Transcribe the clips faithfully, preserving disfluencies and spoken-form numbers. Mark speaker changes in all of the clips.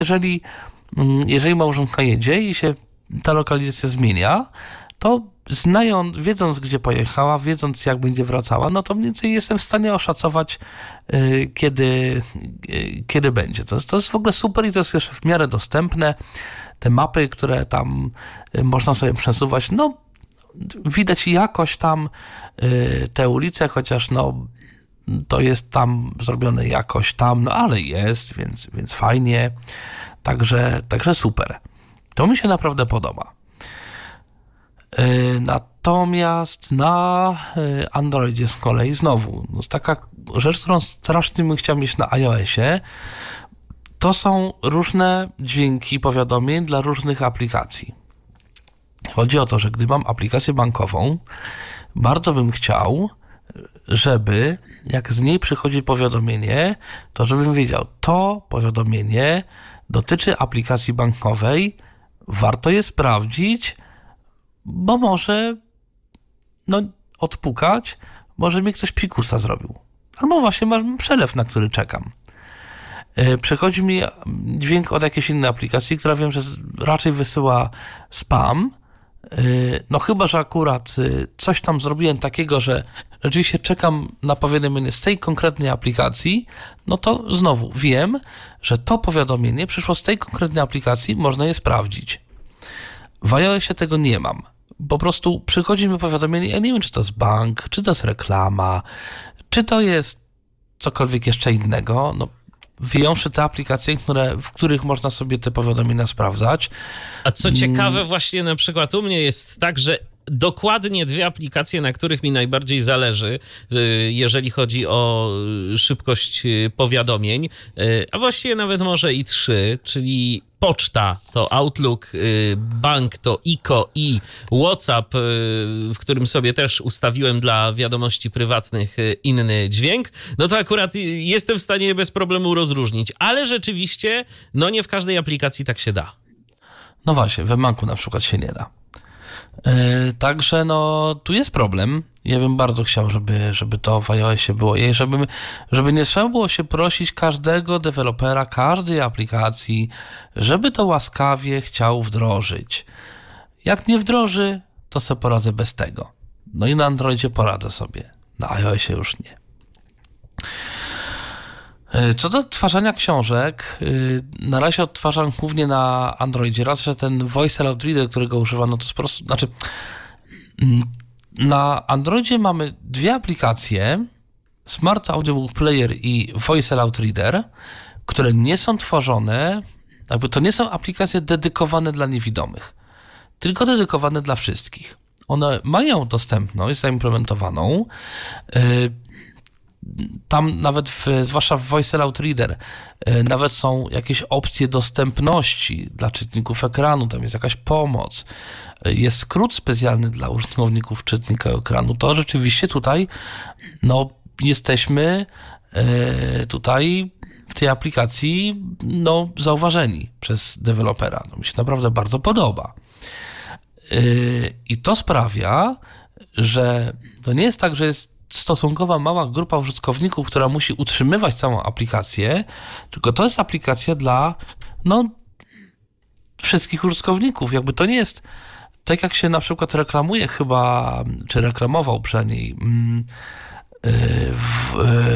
Speaker 1: jeżeli, jeżeli małżonka jedzie i się ta lokalizacja zmienia, to znając, wiedząc, gdzie pojechała, wiedząc, jak będzie wracała, no to mniej więcej jestem w stanie oszacować, yy, kiedy, yy, kiedy będzie. To jest, to jest w ogóle super i to jest jeszcze w miarę dostępne. Te mapy, które tam yy, można sobie przesuwać, no widać jakoś tam yy, te ulice, chociaż no to jest tam zrobione jakoś tam, no ale jest, więc, więc fajnie. Także, także super. To mi się naprawdę podoba. Natomiast na Androidzie z kolei znowu, no taka rzecz, którą strasznie bym chciał mieć na iOSie, to są różne dźwięki powiadomień dla różnych aplikacji. Chodzi o to, że gdy mam aplikację bankową, bardzo bym chciał, żeby jak z niej przychodzi powiadomienie, to żebym wiedział, to powiadomienie dotyczy aplikacji bankowej, warto je sprawdzić, bo może no, odpukać, może mi ktoś pikusa zrobił. Albo właśnie mam przelew, na który czekam. Yy, przychodzi mi dźwięk od jakiejś innej aplikacji, która wiem, że raczej wysyła spam. Yy, no chyba, że akurat yy, coś tam zrobiłem takiego, że rzeczywiście czekam na powiadomienie z tej konkretnej aplikacji, no to znowu wiem, że to powiadomienie przyszło z tej konkretnej aplikacji, można je sprawdzić. W iOSie tego nie mam. Po prostu przychodzi mi powiadomienie, ja nie wiem, czy to jest bank, czy to jest reklama, czy to jest cokolwiek jeszcze innego. No, wyjąwszy te aplikacje, które, w których można sobie te powiadomienia sprawdzać.
Speaker 2: A co ciekawe, właśnie na przykład u mnie jest tak, że dokładnie dwie aplikacje, na których mi najbardziej zależy, jeżeli chodzi o szybkość powiadomień, a właściwie nawet może i trzy, czyli poczta to Outlook, bank to I K O i WhatsApp, w którym sobie też ustawiłem dla wiadomości prywatnych inny dźwięk, no to akurat jestem w stanie je bez problemu rozróżnić, ale rzeczywiście, no nie w każdej aplikacji tak się da.
Speaker 1: No właśnie, w banku na przykład się nie da. Yy, także no tu jest problem. Ja bym bardzo chciał, żeby, żeby to w iOSie było i żeby, żeby nie trzeba było się prosić każdego dewelopera, każdej aplikacji, żeby to łaskawie chciał wdrożyć. Jak nie wdroży, to sobie poradzę bez tego. No i na Androidzie poradzę sobie, na iOSie już nie. Co do odtwarzania książek, na razie odtwarzam głównie na Androidzie. Raz, że ten Voice Aloud Reader, którego używam, no to jest po prostu, znaczy na Androidzie mamy dwie aplikacje, Smart Audiobook Player i Voice Aloud Reader, które nie są tworzone, jakby to nie są aplikacje dedykowane dla niewidomych, tylko dedykowane dla wszystkich. One mają dostępność zaimplementowaną. Tam nawet, w, zwłaszcza w Voice Aloud Reader, nawet są jakieś opcje dostępności dla czytników ekranu, tam jest jakaś pomoc, jest skrót specjalny dla użytkowników czytnika ekranu. To rzeczywiście tutaj no, jesteśmy tutaj w tej aplikacji no, zauważeni przez dewelopera. To mi się naprawdę bardzo podoba. I to sprawia, że to nie jest tak, że jest stosunkowo mała grupa użytkowników, która musi utrzymywać całą aplikację, tylko to jest aplikacja dla no, wszystkich użytkowników. Jakby to nie jest tak, jak się na przykład reklamuje chyba, czy reklamował przynajmniej w,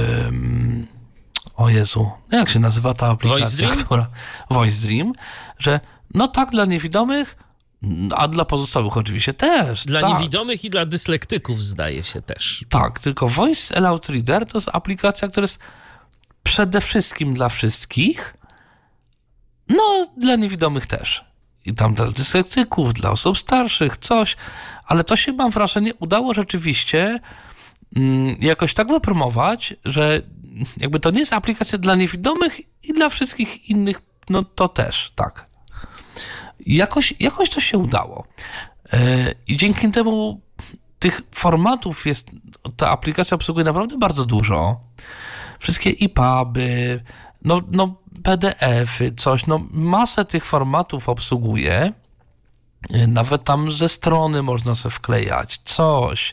Speaker 1: o Jezu, jak się nazywa ta aplikacja?
Speaker 2: Voice Dream?
Speaker 1: Która, Voice Dream, że no tak dla niewidomych, a dla pozostałych oczywiście też.
Speaker 2: Dla
Speaker 1: tak.
Speaker 2: niewidomych i dla dyslektyków zdaje się też.
Speaker 1: Tak, tylko Voice Aloud Reader to jest aplikacja, która jest przede wszystkim dla wszystkich, no dla niewidomych też. I tam dla dyslektyków, dla osób starszych, coś, ale to się, mam wrażenie, udało rzeczywiście mm, jakoś tak wypromować, że jakby to nie jest aplikacja dla niewidomych i dla wszystkich innych, no to też, tak. Jakoś, jakoś to się udało. I dzięki temu tych formatów jest, ta aplikacja obsługuje naprawdę bardzo dużo. Wszystkie E P U B-y, no, no P D F-y, coś, no masę tych formatów obsługuje. Nawet tam ze strony można sobie wklejać coś.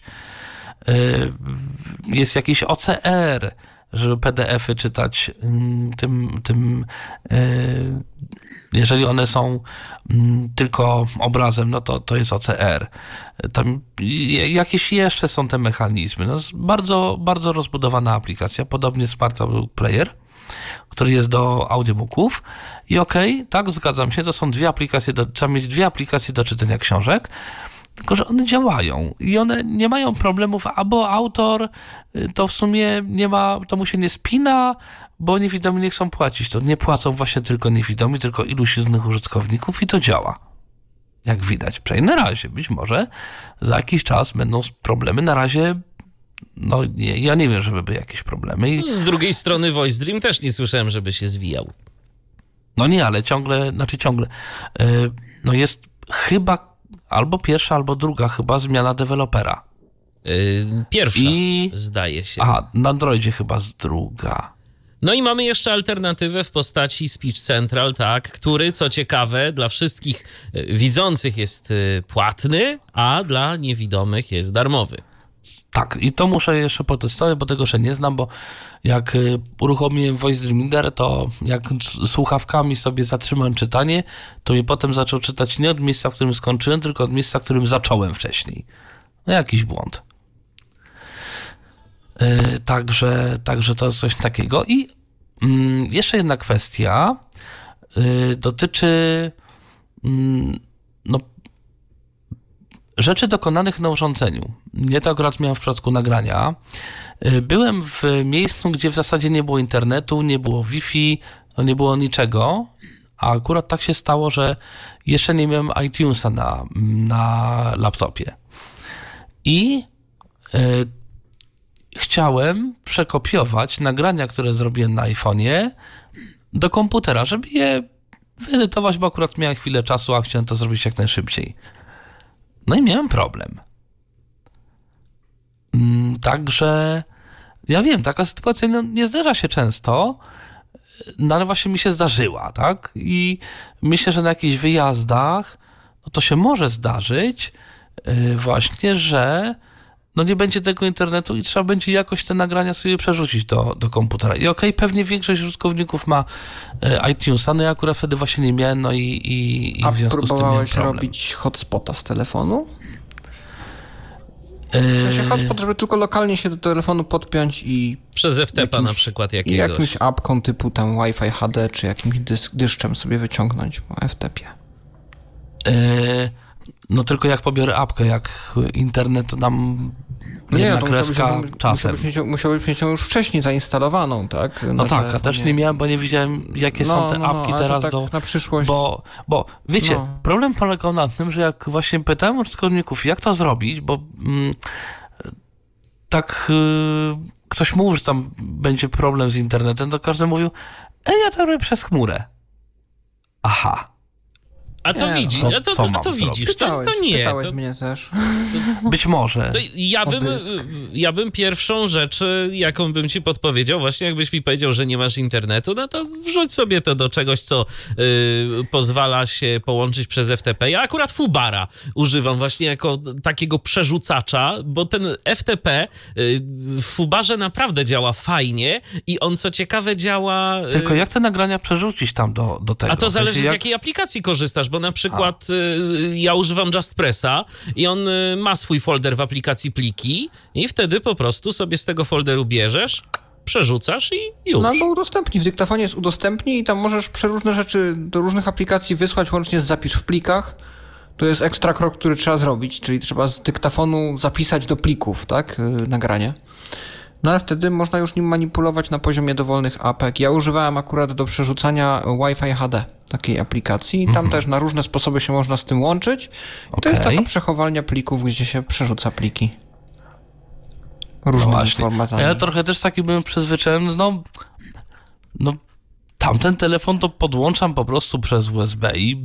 Speaker 1: Jest jakiś O C R, żeby P D F-y czytać tym, tym Jeżeli one są mm, tylko obrazem, no to, to jest O C R. Tam jakieś jeszcze są te mechanizmy. No, jest bardzo, bardzo rozbudowana aplikacja, podobnie Smart Audiobook Player, który jest do audiobooków. I okej, okay, tak, zgadzam się, to są dwie aplikacje, do, trzeba mieć dwie aplikacje do czytania książek, tylko że one działają i one nie mają problemów, albo autor to w sumie nie ma, to mu się nie spina, bo niewidomi nie chcą płacić. To nie płacą właśnie tylko niewidomi, tylko iluś innych użytkowników i to działa. Jak widać, przynajmniej na razie. Być może za jakiś czas będą problemy. Na razie no nie, ja nie wiem, żeby były jakieś problemy. I...
Speaker 2: Z drugiej strony Voice Dream też nie słyszałem, żeby się zwijał.
Speaker 1: No nie, ale ciągle, znaczy ciągle, yy, no jest chyba albo pierwsza, albo druga chyba zmiana dewelopera.
Speaker 2: Yy, pierwsza, I... zdaje się.
Speaker 1: Aha, na Androidzie chyba z druga.
Speaker 2: No i mamy jeszcze alternatywę w postaci Speech Central, tak, który, co ciekawe, dla wszystkich widzących jest płatny, a dla niewidomych jest darmowy.
Speaker 1: Tak, i to muszę jeszcze potestować, bo tego jeszcze nie znam, bo jak uruchomiłem Voice Dream Reader, to jak słuchawkami sobie zatrzymałem czytanie, to mi potem zaczął czytać nie od miejsca, w którym skończyłem, tylko od miejsca, w którym zacząłem wcześniej. No jakiś błąd. Yy, także, także to jest coś takiego. I yy, jeszcze jedna kwestia yy, dotyczy yy, no, rzeczy dokonanych na urządzeniu. Nie to akurat miałem w przypadku nagrania. Yy, byłem w miejscu, gdzie w zasadzie nie było internetu, nie było Wi-Fi, no nie było niczego, a akurat tak się stało, że jeszcze nie miałem iTunesa na, na laptopie. I yy, chciałem przekopiować nagrania, które zrobiłem na iPhone'ie do komputera, żeby je wyedytować, bo akurat miałem chwilę czasu, a chciałem to zrobić jak najszybciej. No i miałem problem. Także ja wiem, taka sytuacja no, nie zdarza się często, no ale właśnie mi się zdarzyła, tak? I myślę, że na jakichś wyjazdach no to się może zdarzyć yy, właśnie, że no nie będzie tego internetu i trzeba będzie jakoś te nagrania sobie przerzucić do, do komputera. I okej, okay, pewnie większość użytkowników ma e, iTunesa, no ja akurat wtedy właśnie nie miałem, no i, i, i
Speaker 3: A
Speaker 1: w związku z tym miałem problem.
Speaker 3: A robić hotspota z telefonu? W sensie hotspot, żeby tylko lokalnie się do telefonu podpiąć i...
Speaker 2: Przez F T P a na przykład jakiegoś.
Speaker 3: I jakimś apką typu tam Wi-Fi H D, czy jakimś dysk, dyszczem sobie wyciągnąć po F T P ie.
Speaker 1: E, no tylko jak pobiorę apkę, jak internet to nam
Speaker 3: no
Speaker 1: jedna
Speaker 3: nie, to
Speaker 1: kreska
Speaker 3: musiałbyś,
Speaker 1: czasem.
Speaker 3: Musiałbyś mieć, musiałbyś mieć ją już wcześniej zainstalowaną, tak?
Speaker 1: No tak, a też nie miałem, bo nie widziałem, jakie
Speaker 3: no,
Speaker 1: są te
Speaker 3: no,
Speaker 1: apki
Speaker 3: no,
Speaker 1: teraz
Speaker 3: tak
Speaker 1: do...
Speaker 3: na przyszłość.
Speaker 1: Bo, bo wiecie,
Speaker 3: no. problem
Speaker 1: polegał na tym, że jak właśnie pytałem użytkowników, jak to zrobić, bo mm, tak yy, ktoś mówił, że tam będzie problem z internetem, to każdy mówił, ej, ja to robię przez chmurę. Aha.
Speaker 2: A to
Speaker 1: nie,
Speaker 2: widzisz,
Speaker 1: to,
Speaker 2: a to, to, to widzisz,
Speaker 3: pytałeś,
Speaker 2: to, to nie.
Speaker 3: Pytałeś
Speaker 2: to,
Speaker 3: mnie też.
Speaker 1: Być może.
Speaker 2: To ja, bym, ja bym pierwszą rzecz, jaką bym ci podpowiedział, właśnie jakbyś mi powiedział, że nie masz internetu, no to wrzuć sobie to do czegoś, co y, pozwala się połączyć przez F T P. Ja akurat Fubara używam właśnie jako takiego przerzucacza, bo ten F T P y, w Fubarze naprawdę działa fajnie i on, co ciekawe, działa... Y,
Speaker 1: Tylko jak te nagrania przerzucić tam do, do tego?
Speaker 2: A to zależy,
Speaker 1: jak...
Speaker 2: z jakiej aplikacji korzystasz, bo na przykład y, ja używam JustPressa i on y, ma swój folder w aplikacji pliki i wtedy po prostu sobie z tego folderu bierzesz, przerzucasz i już.
Speaker 3: No albo udostępnij. W dyktafonie jest udostępnij i tam możesz przeróżne rzeczy do różnych aplikacji wysłać, łącznie z zapisz w plikach. To jest ekstra krok, który trzeba zrobić, czyli trzeba z dyktafonu zapisać do plików, tak, yy, nagranie. No ale wtedy można już nim manipulować na poziomie dowolnych apek. Ja używałem akurat do przerzucania Wi-Fi H D takiej aplikacji i tam mhm. też na różne sposoby się można z tym łączyć. I okay. To jest taka przechowalnia plików, gdzie się przerzuca pliki różnymi no formatami.
Speaker 1: Ja trochę też taki byłem przyzwyczajony, no, no tamten telefon to podłączam po prostu przez U S B i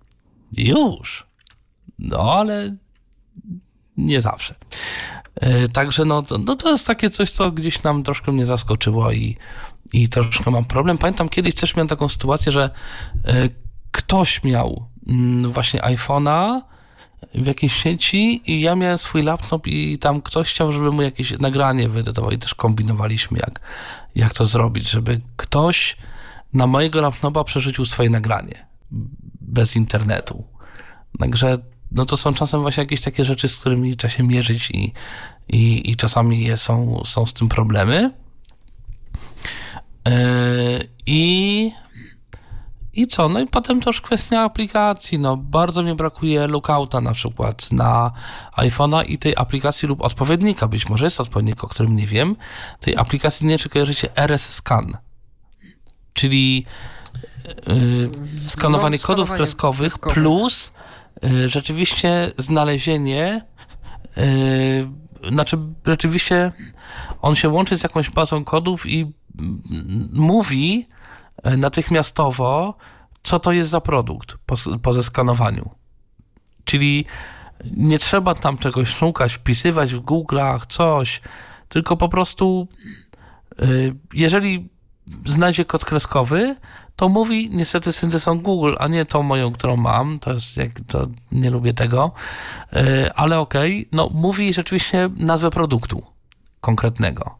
Speaker 1: już. No ale nie zawsze. Także no to, no to jest takie coś, co gdzieś nam troszkę mnie zaskoczyło i, i troszkę mam problem. Pamiętam kiedyś też miałem taką sytuację, że y, ktoś miał y, właśnie iPhone'a w jakiejś sieci i ja miałem swój laptop i tam ktoś chciał, żeby mu jakieś nagranie wyedytował i też kombinowaliśmy, jak, jak to zrobić, żeby ktoś na mojego laptopa przerzucił swoje nagranie. bez internetu. Także no to są czasem właśnie jakieś takie rzeczy, z którymi trzeba się mierzyć i, i, i czasami je są, są z tym problemy. Yy, I I co? No i potem to już kwestia aplikacji. No, bardzo mi brakuje Lookouta na przykład na iPhone'a i tej aplikacji lub odpowiednika, być może jest odpowiednik, o którym nie wiem, tej aplikacji, nie czy kojarzycie, R S Scan, czyli yy, skanowanie
Speaker 3: no,
Speaker 1: kodów
Speaker 3: skanowanie
Speaker 1: kreskowych
Speaker 3: kreskowych. plus
Speaker 1: yy, rzeczywiście znalezienie, yy, znaczy rzeczywiście on się łączy z jakąś bazą kodów i yy, mówi natychmiastowo, co to jest za produkt po, po zeskanowaniu. Czyli nie trzeba tam czegoś szukać, wpisywać w Google'ach coś, tylko po prostu yy, jeżeli znajdzie kod kreskowy, to mówi niestety syntezą Google, a nie tą moją, którą mam, to jest, jak, to nie lubię tego, yy, ale okej, okay, no mówi rzeczywiście nazwę produktu konkretnego.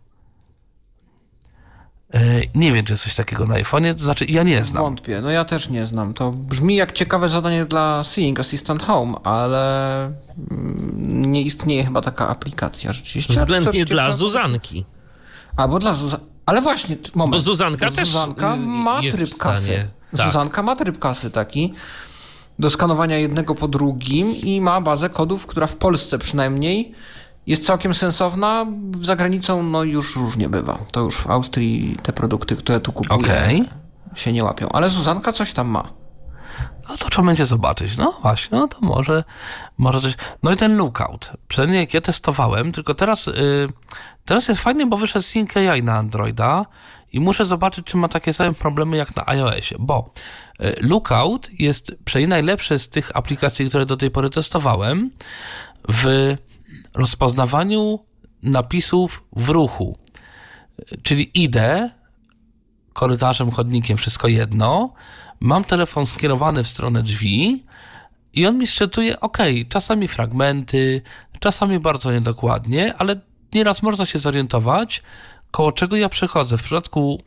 Speaker 1: Nie wiem, czy jest coś takiego na iPhone'ie, to znaczy ja nie znam.
Speaker 3: Wątpię, no ja też nie znam. To brzmi jak ciekawe zadanie dla Seeing Assistant Home, ale nie istnieje chyba taka aplikacja rzeczywiście.
Speaker 2: Względnie dla Zuzanki.
Speaker 3: A, bo dla Zuzanki. Ale właśnie, moment.
Speaker 2: Bo Zuzanka
Speaker 3: bo
Speaker 2: też
Speaker 3: Zuzanka ma
Speaker 2: jest
Speaker 3: tryb
Speaker 2: w stanie.
Speaker 3: kasy.
Speaker 2: Tak.
Speaker 3: Zuzanka ma tryb kasy taki do skanowania jednego po drugim i ma bazę kodów, która w Polsce przynajmniej jest całkiem sensowna. Za granicą no już różnie bywa. To już w Austrii te produkty, które tu kupuję,
Speaker 1: okay.
Speaker 3: się nie łapią. Ale Zuzanka coś tam ma.
Speaker 1: No to trzeba będzie zobaczyć. No właśnie, no to może, może coś. No i ten Lookout. Przynajmniej jak ja testowałem, tylko teraz, yy, teraz jest fajnie, bo wyszedł Sync A I na Androida i muszę zobaczyć, czy ma takie same problemy jak na iOSie, bo yy, Lookout jest przynajmniej najlepszy z tych aplikacji, które do tej pory testowałem, w rozpoznawaniu napisów w ruchu. Czyli idę korytarzem, chodnikiem, wszystko jedno, mam telefon skierowany w stronę drzwi i on mi szczytuje, ok, czasami fragmenty, czasami bardzo niedokładnie, ale nieraz można się zorientować, koło czego ja przechodzę. W przypadku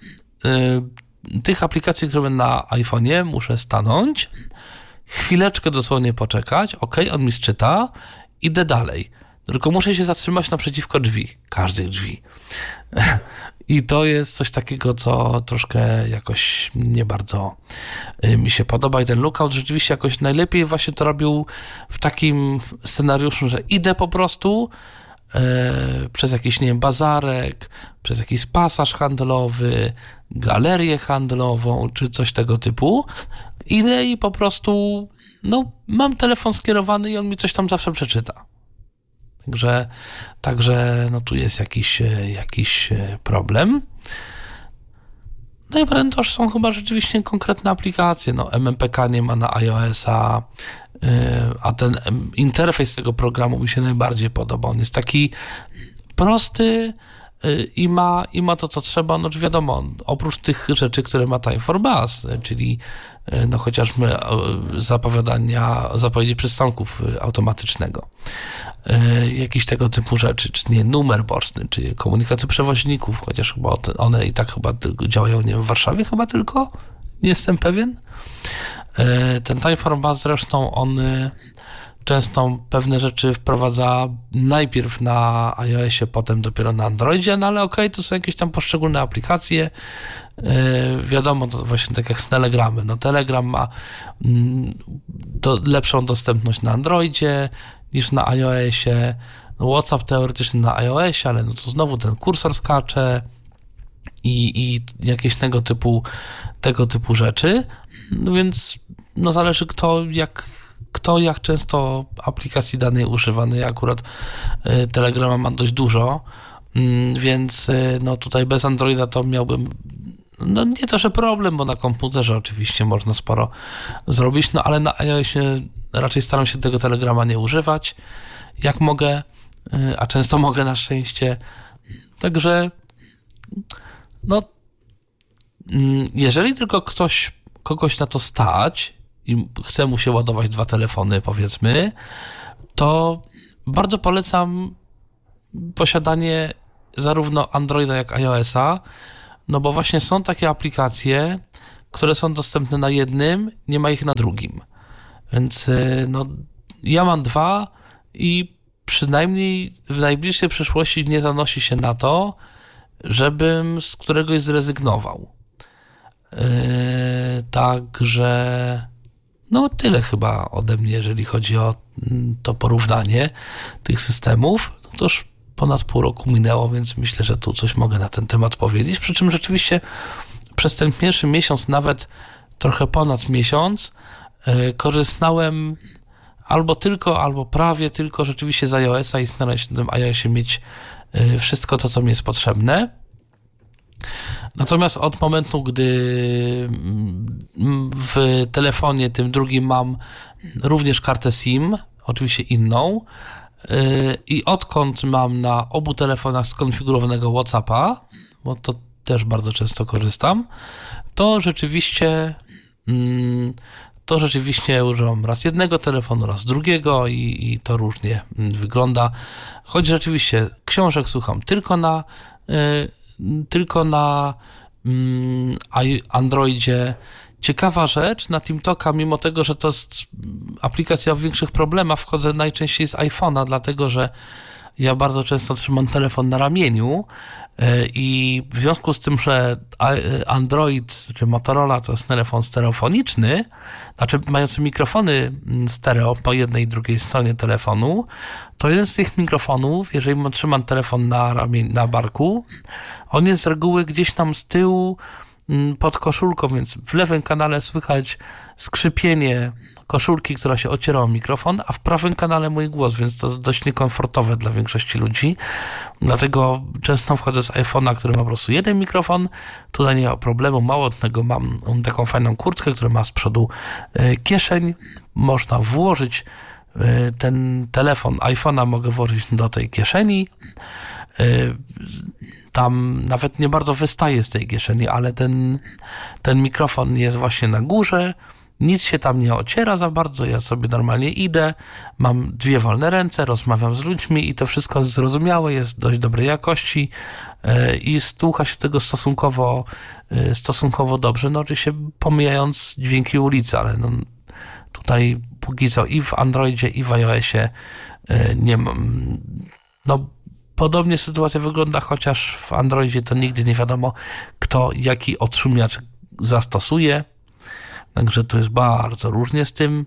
Speaker 1: y, tych aplikacji, które na iPhone'ie, muszę stanąć, chwileczkę dosłownie poczekać, ok, on mi szczyta, idę dalej. Tylko muszę się zatrzymać naprzeciwko drzwi, każdych drzwi. I to jest coś takiego, co troszkę jakoś nie bardzo mi się podoba. I ten Lookout rzeczywiście jakoś najlepiej właśnie to robił w takim scenariuszu, że idę po prostu e, przez jakiś, nie wiem, bazarek, przez jakiś pasaż handlowy, galerię handlową, czy coś tego typu. Idę i po prostu, no, mam telefon skierowany i on mi coś tam zawsze przeczyta. Także, także no tu jest jakiś, jakiś problem. No i potem też są chyba rzeczywiście konkretne aplikacje. No M M P K nie ma na iOS-a, yy, a ten interfejs tego programu mi się najbardziej podoba. On jest taki prosty yy, i ma, i ma to, co trzeba. No wiadomo, oprócz tych rzeczy, które ma Time for Bus, czyli yy, no chociażby yy, zapowiadania, zapowiedzi przystanków yy, automatycznego. Yy, jakieś tego typu rzeczy, czy nie numer boczny, czy komunikaty przewoźników, chociaż chyba one i tak chyba działają, nie wiem, w Warszawie chyba tylko, nie jestem pewien. Yy, ten Time for Bus zresztą on yy, często pewne rzeczy wprowadza najpierw na iOSie, potem dopiero na Androidzie, no ale okej, okay, to są jakieś tam poszczególne aplikacje. Yy, wiadomo, to właśnie tak jak z Telegramem. No Telegram ma yy, to lepszą dostępność na Androidzie niż na iOSie. No WhatsApp teoretycznie na iOSie, ale no to znowu ten kursor skacze i, i jakieś tego typu, tego typu rzeczy. No więc no zależy kto jak, kto jak często aplikacji danej używa. No ja akurat y, Telegrama mam dość dużo, y, więc y, no tutaj bez Androida to miałbym no nie to, że problem, bo na komputerze oczywiście można sporo zrobić, no ale na iOSie raczej staram się tego Telegrama nie używać, jak mogę, a często mogę na szczęście. Także no jeżeli tylko ktoś, kogoś na to stać i chce mu się ładować dwa telefony, powiedzmy, to bardzo polecam posiadanie zarówno Androida, jak iOS-a, no bo właśnie są takie aplikacje, które są dostępne na jednym, nie ma ich na drugim. Więc no, ja mam dwa i przynajmniej w najbliższej przyszłości nie zanosi się na to, żebym z któregoś zrezygnował. Yy, także no tyle chyba ode mnie, jeżeli chodzi o to porównanie tych systemów. No to już ponad pół roku minęło, więc myślę, że tu coś mogę na ten temat powiedzieć. Przy czym rzeczywiście przez ten pierwszy miesiąc, nawet trochę ponad miesiąc, yy, korzystałem albo tylko, albo prawie tylko rzeczywiście z iOS-a i starałem się na tym iOSie mieć yy, wszystko to, co mi jest potrzebne. Natomiast od momentu, gdy w telefonie tym drugim mam również kartę SIM, oczywiście inną, i odkąd mam na obu telefonach skonfigurowanego WhatsAppa, bo to też bardzo często korzystam, to rzeczywiście to rzeczywiście używam raz jednego telefonu, raz drugiego i, i to różnie wygląda. Choć rzeczywiście książek słucham tylko na tylko na Androidzie. Ciekawa rzecz, na TeamTalka, mimo tego, że to jest aplikacja o większych problemach, wchodzę najczęściej z iPhone'a, dlatego że ja bardzo często trzymam telefon na ramieniu i w związku z tym, że Android czy Motorola to jest telefon stereofoniczny, znaczy mający mikrofony stereo po jednej i drugiej stronie telefonu, to jeden z tych mikrofonów, jeżeli trzymam telefon na ramie, na barku, on jest z reguły gdzieś tam z tyłu pod koszulką, więc w lewym kanale słychać skrzypienie koszulki, która się ociera o mikrofon, a w prawym kanale mój głos, więc to jest dość niekomfortowe dla większości ludzi. Dlatego często wchodzę z iPhone'a, który ma po prostu jeden mikrofon. Tutaj nie ma problemu. Mało od tego mam taką fajną kurtkę, która ma z przodu kieszeń. Można włożyć ten telefon iPhone'a, mogę włożyć do tej kieszeni. Tam nawet nie bardzo wystaje z tej kieszeni, ale ten, ten mikrofon jest właśnie na górze. Nic się tam nie ociera za bardzo, ja sobie normalnie idę, mam dwie wolne ręce, rozmawiam z ludźmi i to wszystko jest zrozumiałe, jest dość dobrej jakości i słucha się tego stosunkowo, stosunkowo dobrze, no oczywiście pomijając dźwięki ulicy, ale no, tutaj póki co i w Androidzie, i w iOSie nie mam, no podobnie sytuacja wygląda, chociaż w Androidzie to nigdy nie wiadomo, kto jaki odszumiacz zastosuje. Także to jest bardzo różnie z tym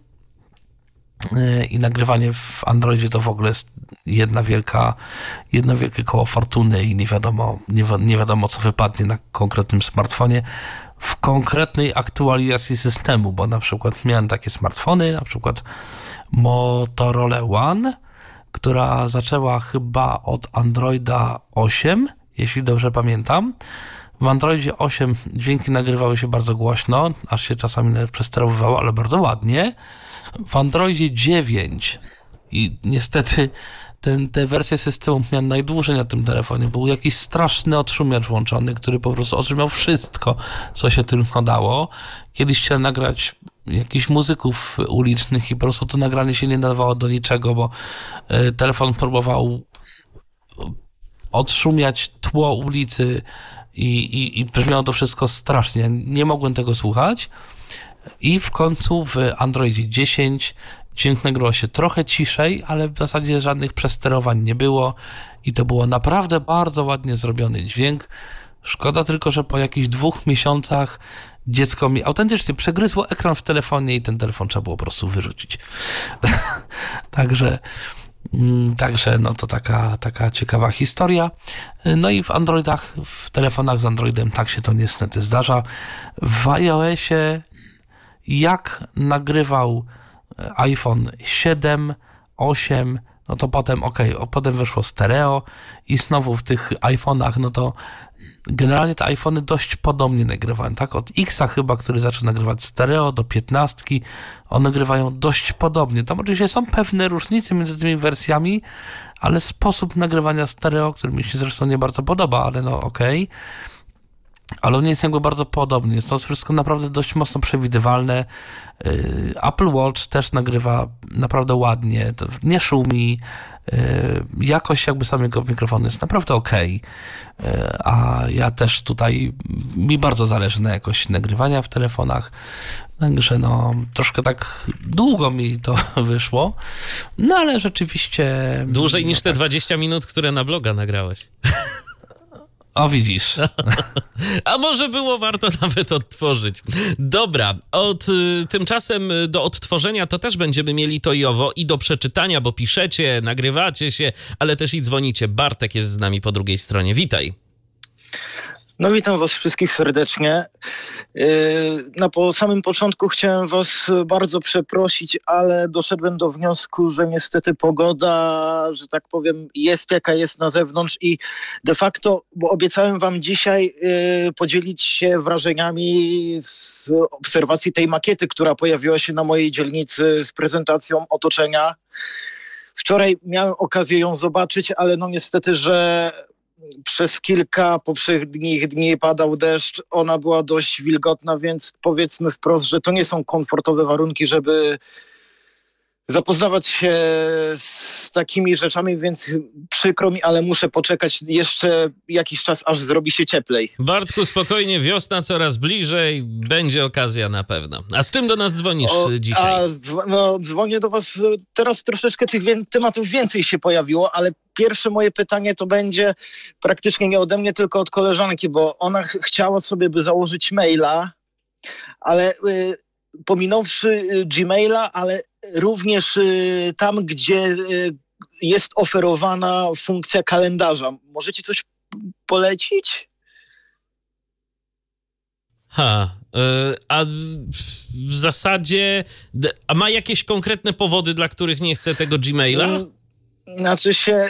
Speaker 1: i nagrywanie w Androidzie to w ogóle jest jedna wielka, jedno wielkie koło fortuny i nie wiadomo, nie, wi- nie wiadomo co wypadnie na konkretnym smartfonie w konkretnej aktualizacji systemu, bo na przykład miałem takie smartfony, na przykład Motorola One, która zaczęła chyba od Androida osiem, jeśli dobrze pamiętam. W Androidzie osiem dźwięki nagrywały się bardzo głośno, aż się czasami nawet przesterowywało, ale bardzo ładnie. W Androidzie dziewięć i niestety ten, te wersje systemu miałem najdłużej na tym telefonie. Był jakiś straszny odszumiacz włączony, który po prostu odszumiał wszystko, co się tylko dało. Kiedyś chciałem nagrać jakichś muzyków ulicznych i po prostu to nagranie się nie nadawało do niczego, bo telefon próbował odszumiać tło ulicy i, i, i brzmiało to wszystko strasznie. Nie mogłem tego słuchać i w końcu w Androidzie dziesięć dźwięk nagrywał się trochę ciszej, ale w zasadzie żadnych przesterowań nie było i to było naprawdę bardzo ładnie zrobiony dźwięk. Szkoda tylko, że po jakichś dwóch miesiącach dziecko mi autentycznie przegryzło ekran w telefonie i ten telefon trzeba było po prostu wyrzucić. Także Także no to taka, taka ciekawa historia. No i w Androidach, w telefonach z Androidem tak się to niestety zdarza. W iOSie jak nagrywał iPhone siedem, osiem, no to potem okej, okay, potem wyszło stereo i znowu w tych iPhone'ach, no to generalnie te iPhony dość podobnie nagrywają, tak? Od X-a chyba, który zaczął nagrywać stereo, do piętnastki, one nagrywają dość podobnie. Tam oczywiście są pewne różnice między tymi wersjami, ale sposób nagrywania stereo, który mi się zresztą nie bardzo podoba, ale no okej. ale on jest jakby bardzo podobny. Jest to wszystko naprawdę dość mocno przewidywalne. Apple Watch też nagrywa naprawdę ładnie, to nie szumi, jakość jakby samego mikrofonu jest naprawdę okej, a ja też tutaj, mi bardzo zależy na jakości nagrywania w telefonach, także no troszkę tak długo mi to wyszło, no ale rzeczywiście...
Speaker 2: Dłużej
Speaker 1: no,
Speaker 2: niż te
Speaker 1: tak.
Speaker 2: dwadzieścia minut, które na bloga nagrałeś.
Speaker 1: O, widzisz.
Speaker 2: A może było warto nawet odtworzyć. Dobra, od, y, tymczasem do odtworzenia to też będziemy mieli to i owo i do przeczytania, bo piszecie, nagrywacie się, ale też i dzwonicie. Bartek jest z nami po drugiej stronie. Witaj.
Speaker 4: No witam was wszystkich serdecznie. Na po samym początku chciałem was bardzo przeprosić, ale doszedłem do wniosku, że niestety pogoda, że tak powiem, jest jaka jest na zewnątrz i de facto, bo obiecałem wam dzisiaj podzielić się wrażeniami z obserwacji tej makiety, która pojawiła się na mojej dzielnicy z prezentacją otoczenia. Wczoraj miałem okazję ją zobaczyć, ale no niestety, że przez kilka poprzednich dni padał deszcz, ona była dość wilgotna, więc powiedzmy wprost, że to nie są komfortowe warunki, żeby zapoznawać się z takimi rzeczami, więc przykro mi, ale muszę poczekać jeszcze jakiś czas, aż zrobi się cieplej.
Speaker 2: Bartku, spokojnie, wiosna coraz bliżej, będzie okazja na pewno. A z czym do nas dzwonisz
Speaker 4: O,
Speaker 2: dzisiaj?
Speaker 4: A dzw- no, dzwonię do was, teraz troszeczkę tych wię- tematów więcej się pojawiło, ale pierwsze moje pytanie to będzie praktycznie nie ode mnie, tylko od koleżanki, bo ona ch- chciała sobie by założyć maila, ale y, pominąwszy y, Gmaila, ale również y, tam, gdzie y, jest oferowana funkcja kalendarza. Możecie coś polecić?
Speaker 2: Ha, y, a w zasadzie, a ma jakieś konkretne powody, dla których nie chce tego Gmaila?
Speaker 4: Mm, Znaczy się,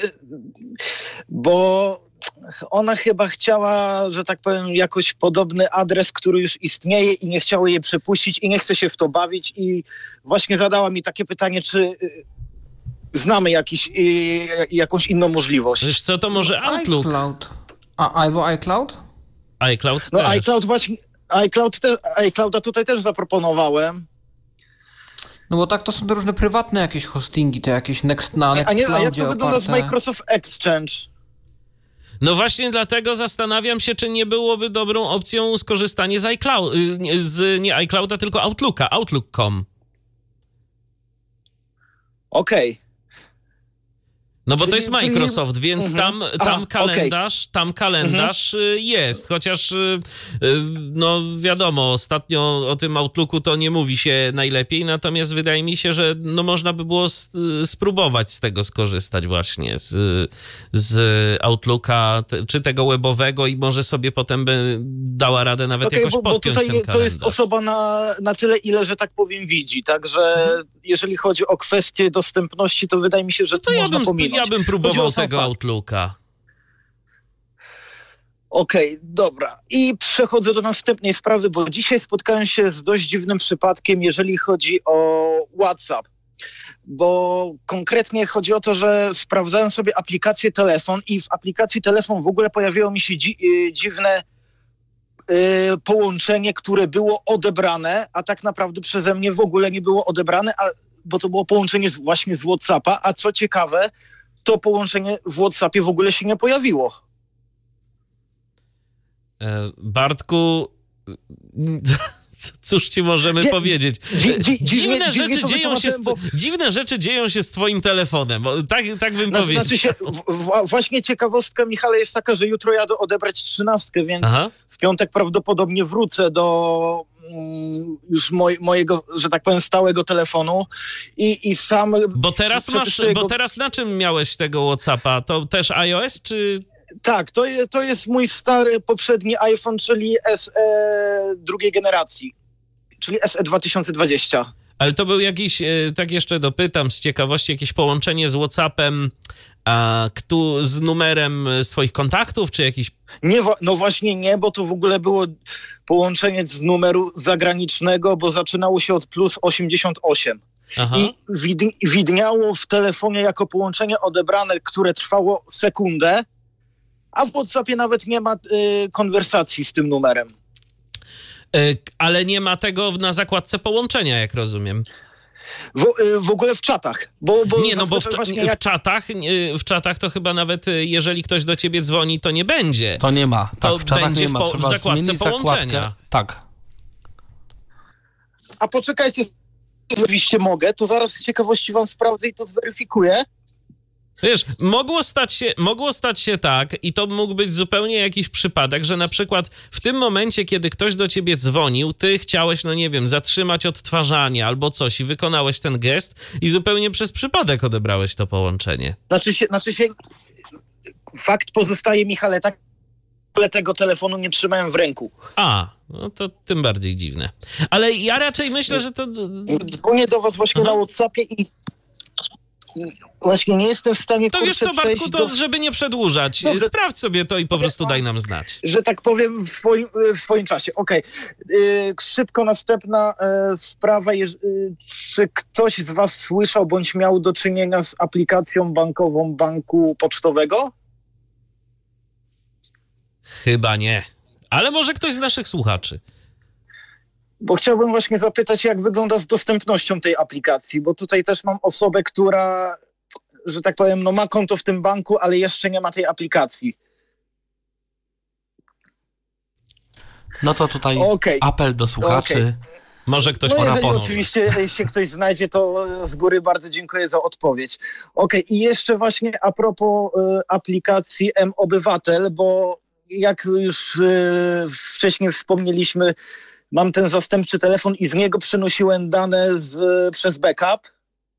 Speaker 4: bo ona chyba chciała, że tak powiem, jakoś podobny adres, który już istnieje i nie chciała jej przepuścić i nie chce się w to bawić i właśnie zadała mi takie pytanie, czy y, znamy jakiś, y, jakąś inną możliwość.
Speaker 2: Wiesz co, to może Outlook?
Speaker 3: iCloud. A, albo iCloud?
Speaker 2: iCloud
Speaker 4: No
Speaker 2: też.
Speaker 4: iCloud właśnie, iCloud te, iClouda tutaj też zaproponowałem.
Speaker 3: No bo tak to są te różne prywatne jakieś hostingi, te jakieś Next na
Speaker 4: A, nie, a jak
Speaker 3: Nextcloudzie
Speaker 4: to wygląda z
Speaker 3: oparte.
Speaker 4: Microsoft Exchange?
Speaker 2: No właśnie dlatego zastanawiam się, czy nie byłoby dobrą opcją skorzystanie z iCloud, y, nie- z nie iClouda, tylko Outlooka, outlook kropka com.
Speaker 4: Okej.
Speaker 2: No bo to
Speaker 4: Czyli-
Speaker 2: jest
Speaker 4: czyli-
Speaker 2: Microsoft, więc
Speaker 4: Mhm.
Speaker 2: tam,
Speaker 4: Aha,
Speaker 2: tam kalendarz, tam kalendarz y, jest, chociaż y, y, no wiadomo, ostatnio o tym Outlooku to nie mówi się najlepiej, natomiast wydaje mi się, że no można by było s- spróbować z tego skorzystać właśnie, z, z Outlooka, te, czy tego webowego i może sobie potem by dała radę nawet
Speaker 4: Okej,
Speaker 2: jakoś
Speaker 4: bo, bo
Speaker 2: podpiąć
Speaker 4: tutaj
Speaker 2: ten
Speaker 4: je- to jest
Speaker 2: kalendarz.
Speaker 4: osoba na, na tyle, ile, że tak powiem, widzi. Także jeżeli chodzi o kwestię dostępności, to wydaje mi się, że
Speaker 2: No to
Speaker 4: to
Speaker 2: ja
Speaker 4: można
Speaker 2: bym,
Speaker 4: pominąć.
Speaker 2: ja bym
Speaker 4: Chodzi
Speaker 2: próbował
Speaker 4: o sam
Speaker 2: tego
Speaker 4: fakt.
Speaker 2: Outlooka.
Speaker 4: Okej, dobra. I przechodzę do następnej sprawy, bo dzisiaj spotkałem się z dość dziwnym przypadkiem, jeżeli chodzi o WhatsApp. Bo konkretnie chodzi o to, że sprawdzałem sobie aplikację telefon i w aplikacji telefon w ogóle pojawiło mi się dzi- y, dziwne y, połączenie, które było odebrane, a tak naprawdę przeze mnie w ogóle nie było odebrane, a, bo to było połączenie z, właśnie z WhatsAppa, a co ciekawe, to połączenie w WhatsAppie w ogóle się nie pojawiło.
Speaker 2: E, Bartku, cóż ci możemy
Speaker 4: Nie,
Speaker 2: powiedzieć?
Speaker 4: dzi- dzi- dziwnie-
Speaker 2: Dziwne
Speaker 4: dziwnie
Speaker 2: rzeczy
Speaker 4: to
Speaker 2: dzieją się z,
Speaker 4: wytłumaczyłem,
Speaker 2: dziwne rzeczy dzieją się z twoim telefonem, bo tak, tak bym
Speaker 4: Znaczy,
Speaker 2: powiedział.
Speaker 4: znaczy się, w, w, właśnie ciekawostka, Michale, jest taka, że jutro jadę odebrać trzynastkę, więc
Speaker 2: Aha.
Speaker 4: w piątek prawdopodobnie wrócę do mm, już moj, mojego, że tak powiem, stałego telefonu i, i sam...
Speaker 2: Bo teraz masz,
Speaker 4: przepisuję
Speaker 2: bo
Speaker 4: go-
Speaker 2: teraz na czym miałeś tego WhatsAppa? To też iOS, czy...
Speaker 4: Tak, to, je, to jest mój stary, poprzedni iPhone, czyli S E drugiej generacji, czyli S E dwa tysiące dwadzieścia.
Speaker 2: Ale to był jakiś, e, tak jeszcze dopytam z ciekawości, jakieś połączenie z WhatsAppem, a, ktu, z numerem z twoich kontaktów, czy jakiś...
Speaker 4: Nie, wa- no właśnie nie, bo to w ogóle było połączenie z numeru zagranicznego, bo zaczynało się od plus osiemdziesiąt osiem.
Speaker 2: Aha.
Speaker 4: I wid- widniało w telefonie jako połączenie odebrane, które trwało sekundę a w WhatsAppie nawet nie ma y, konwersacji z tym numerem.
Speaker 2: Y, ale nie ma tego na zakładce połączenia, jak rozumiem.
Speaker 4: W, y, w ogóle w czatach. Bo, bo
Speaker 2: nie, no bo w,
Speaker 4: właśnie
Speaker 2: w,
Speaker 4: jak...
Speaker 2: czatach, y, w czatach to chyba nawet y, jeżeli ktoś do ciebie dzwoni, to nie będzie.
Speaker 1: To nie ma. Tak,
Speaker 2: to
Speaker 1: w czatach
Speaker 2: będzie
Speaker 1: nie ma.
Speaker 2: w, po,
Speaker 1: Trzeba
Speaker 2: w zakładce
Speaker 1: zmienić
Speaker 2: połączenia.
Speaker 1: zakładkę. Tak.
Speaker 4: A poczekajcie, oczywiście mogę, to zaraz z ciekawości wam sprawdzę i to zweryfikuję.
Speaker 2: Wiesz, mogło stać się, mogło stać się tak i to mógł być zupełnie jakiś przypadek, że na przykład w tym momencie, kiedy ktoś do ciebie dzwonił, ty chciałeś, no nie wiem, zatrzymać odtwarzanie albo coś i wykonałeś ten gest i zupełnie przez przypadek odebrałeś to połączenie.
Speaker 4: Znaczy się, znaczy się fakt pozostaje, Michale, tak, ale tego telefonu nie trzymałem w ręku.
Speaker 2: A, no to tym bardziej dziwne. Ale ja raczej myślę, że to...
Speaker 4: Dzwonię do was właśnie Aha. na WhatsAppie i właśnie nie jestem w stanie...
Speaker 2: To wiesz co, Bartku, to
Speaker 4: do...
Speaker 2: żeby nie przedłużać, Dobrze. sprawdź sobie to i po prostu daj nam znać.
Speaker 4: Że tak powiem w swoim, w swoim czasie. Okej. Okay. Szybko następna y, sprawa. Y, czy ktoś z was słyszał bądź miał do czynienia z aplikacją bankową banku pocztowego?
Speaker 2: Chyba nie. Ale może ktoś z naszych słuchaczy.
Speaker 4: Bo chciałbym właśnie zapytać, jak wygląda z dostępnością tej aplikacji, bo tutaj też mam osobę, która, że tak powiem, no ma konto w tym banku, ale jeszcze nie ma tej aplikacji.
Speaker 1: No to tutaj
Speaker 4: okay.
Speaker 1: apel do słuchaczy. Okay.
Speaker 2: Może ktoś
Speaker 4: no
Speaker 2: pora
Speaker 4: jeżeli
Speaker 2: ponownie.
Speaker 4: oczywiście się ktoś znajdzie, to z góry bardzo dziękuję za odpowiedź. Okej, okay. I jeszcze właśnie a propos y, aplikacji M-Obywatel, bo jak już y, wcześniej wspomnieliśmy, mam ten zastępczy telefon i z niego przenosiłem dane z, przez backup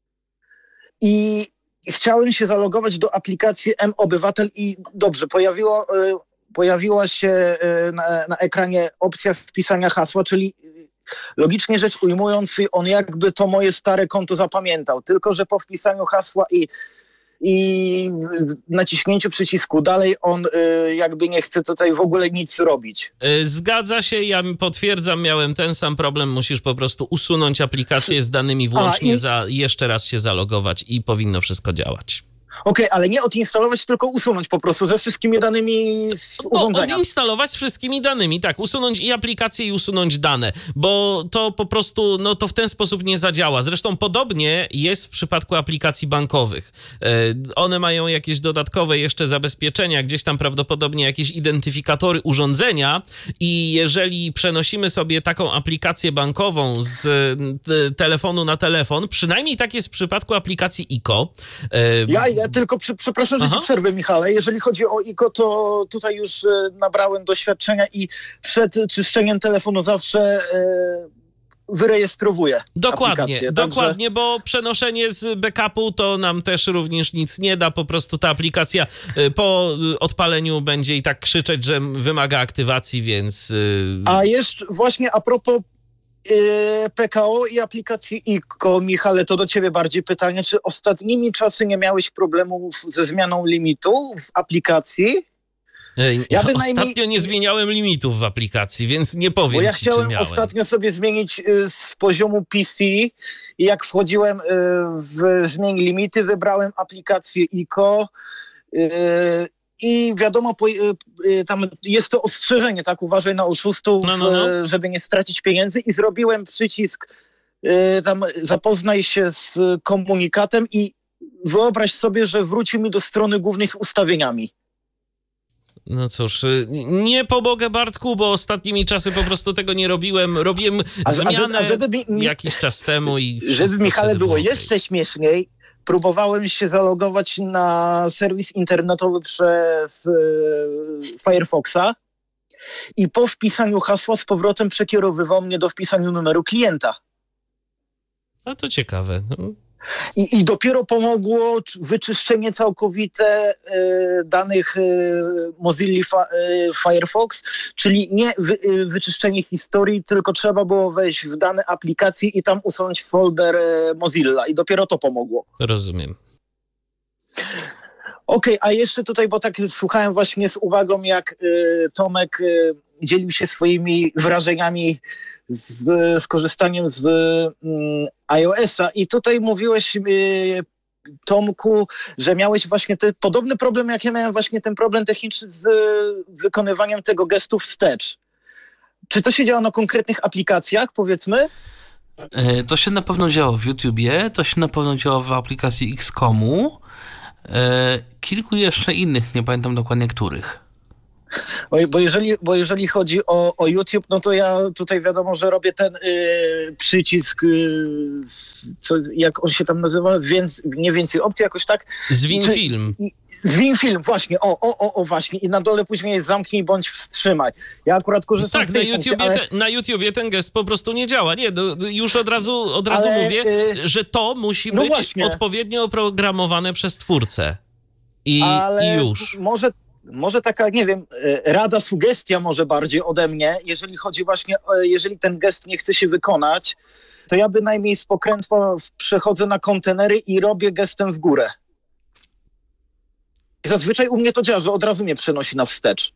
Speaker 4: i chciałem się zalogować do aplikacji M-Obywatel i dobrze, pojawiło, y, pojawiła się y, na, na ekranie opcja wpisania hasła, czyli logicznie rzecz ujmując, on jakby to moje stare konto zapamiętał, tylko że po wpisaniu hasła i i naciśnięciu przycisku dalej on y, jakby nie chce tutaj w ogóle nic robić.
Speaker 2: Zgadza się, ja potwierdzam, miałem ten sam problem, musisz po prostu usunąć aplikację z danymi włącznie, A, i... za, jeszcze raz się zalogować i powinno wszystko działać.
Speaker 4: Okej, okay, ale nie odinstalować, tylko usunąć po prostu ze wszystkimi danymi z urządzenia.
Speaker 2: No, odinstalować z wszystkimi danymi, tak, usunąć i aplikację i usunąć dane, bo to po prostu, no to w ten sposób nie zadziała. Zresztą podobnie jest w przypadku aplikacji bankowych. One mają jakieś dodatkowe jeszcze zabezpieczenia, gdzieś tam prawdopodobnie jakieś identyfikatory urządzenia i jeżeli przenosimy sobie taką aplikację bankową z telefonu na telefon, przynajmniej tak jest w przypadku aplikacji I K O.
Speaker 4: Ja, ja tylko przy, przepraszam, że Aha. ci przerwę, Michale. Jeżeli chodzi o I K O, to tutaj już e, nabrałem doświadczenia i przed czyszczeniem telefonu zawsze e, wyrejestrowuję
Speaker 2: Dokładnie,
Speaker 4: aplikację.
Speaker 2: dokładnie,
Speaker 4: Także...
Speaker 2: bo przenoszenie z backupu to nam też również nic nie da. Po prostu ta aplikacja po odpaleniu będzie i tak krzyczeć, że wymaga aktywacji, więc...
Speaker 4: A jeszcze właśnie a propos P K O i aplikacji I K O, Michale, to do ciebie bardziej pytanie, czy ostatnimi czasy nie miałeś problemów ze zmianą limitu w aplikacji?
Speaker 2: Ja Ostatnio najmniej... nie zmieniałem limitów w aplikacji, więc nie powiem
Speaker 4: Bo ja
Speaker 2: ci,
Speaker 4: chciałem
Speaker 2: czy miałem.
Speaker 4: ostatnio sobie zmienić z poziomu P C i jak wchodziłem w zmień limity, wybrałem aplikację I K O i wiadomo, tam jest to ostrzeżenie, tak, uważaj na oszustów, no, no, no. żeby nie stracić pieniędzy i zrobiłem przycisk tam zapoznaj się z komunikatem i wyobraź sobie, że wróci mi do strony głównej z ustawieniami.
Speaker 2: No cóż, nie pomogę, Bartku, bo ostatnimi czasy po prostu tego nie robiłem. Robiłem a, zmianę a żeby, a żeby mi, jakiś czas temu i...
Speaker 4: Żeby, Michale, było jeszcze śmieszniej, próbowałem się zalogować na serwis internetowy przez e, Firefoxa i po wpisaniu hasła z powrotem przekierowywał mnie do wpisania numeru klienta.
Speaker 2: A to ciekawe. No.
Speaker 4: I, I dopiero pomogło wyczyszczenie całkowite y, danych y, Mozilla fa, y, Firefox, czyli nie wy, y, wyczyszczenie historii, tylko trzeba było wejść w dane aplikacji i tam usunąć folder y, Mozilla i dopiero to pomogło.
Speaker 2: Rozumiem.
Speaker 4: Okej, okay, a jeszcze tutaj, bo tak słuchałem właśnie z uwagą, jak y, Tomek y, dzielił się swoimi wrażeniami z, z korzystaniem z y, iOS-a i tutaj mówiłeś y, Tomku, że miałeś właśnie ten podobny problem, jak ja miałem właśnie ten problem techniczny z wykonywaniem tego gestu wstecz. Czy to się działa na konkretnych aplikacjach, powiedzmy?
Speaker 1: To się na pewno działo w YouTubie, to się na pewno działo w aplikacji X komu, kilku jeszcze innych, nie pamiętam dokładnie których.
Speaker 4: Bo, bo, jeżeli, bo jeżeli chodzi o, o YouTube, no to ja tutaj wiadomo, że robię ten yy, przycisk, yy, co, jak on się tam nazywa, Więc, nie więcej opcji, jakoś tak.
Speaker 2: Zwin Czy, film.
Speaker 4: I, Zwin film, właśnie, o, o, o, o, właśnie. I na dole później jest zamknij bądź wstrzymaj. Ja akurat korzystam
Speaker 2: tak,
Speaker 4: z tej
Speaker 2: na YouTubie,
Speaker 4: funkcji, ale...
Speaker 2: te, na YouTubie ten gest po prostu nie działa. Nie, do, już od razu, od razu
Speaker 4: ale,
Speaker 2: mówię,
Speaker 4: yy,
Speaker 2: że to musi
Speaker 4: no
Speaker 2: być
Speaker 4: właśnie.
Speaker 2: odpowiednio oprogramowane przez twórcę. I,
Speaker 4: ale
Speaker 2: i już.
Speaker 4: Może... Może taka, nie wiem, rada, sugestia może bardziej ode mnie, jeżeli chodzi właśnie, jeżeli ten gest nie chce się wykonać, to ja bynajmniej z pokrętła przechodzę na kontenery i robię gestem w górę. I zazwyczaj u mnie to działa, że od razu mnie przenosi na wstecz.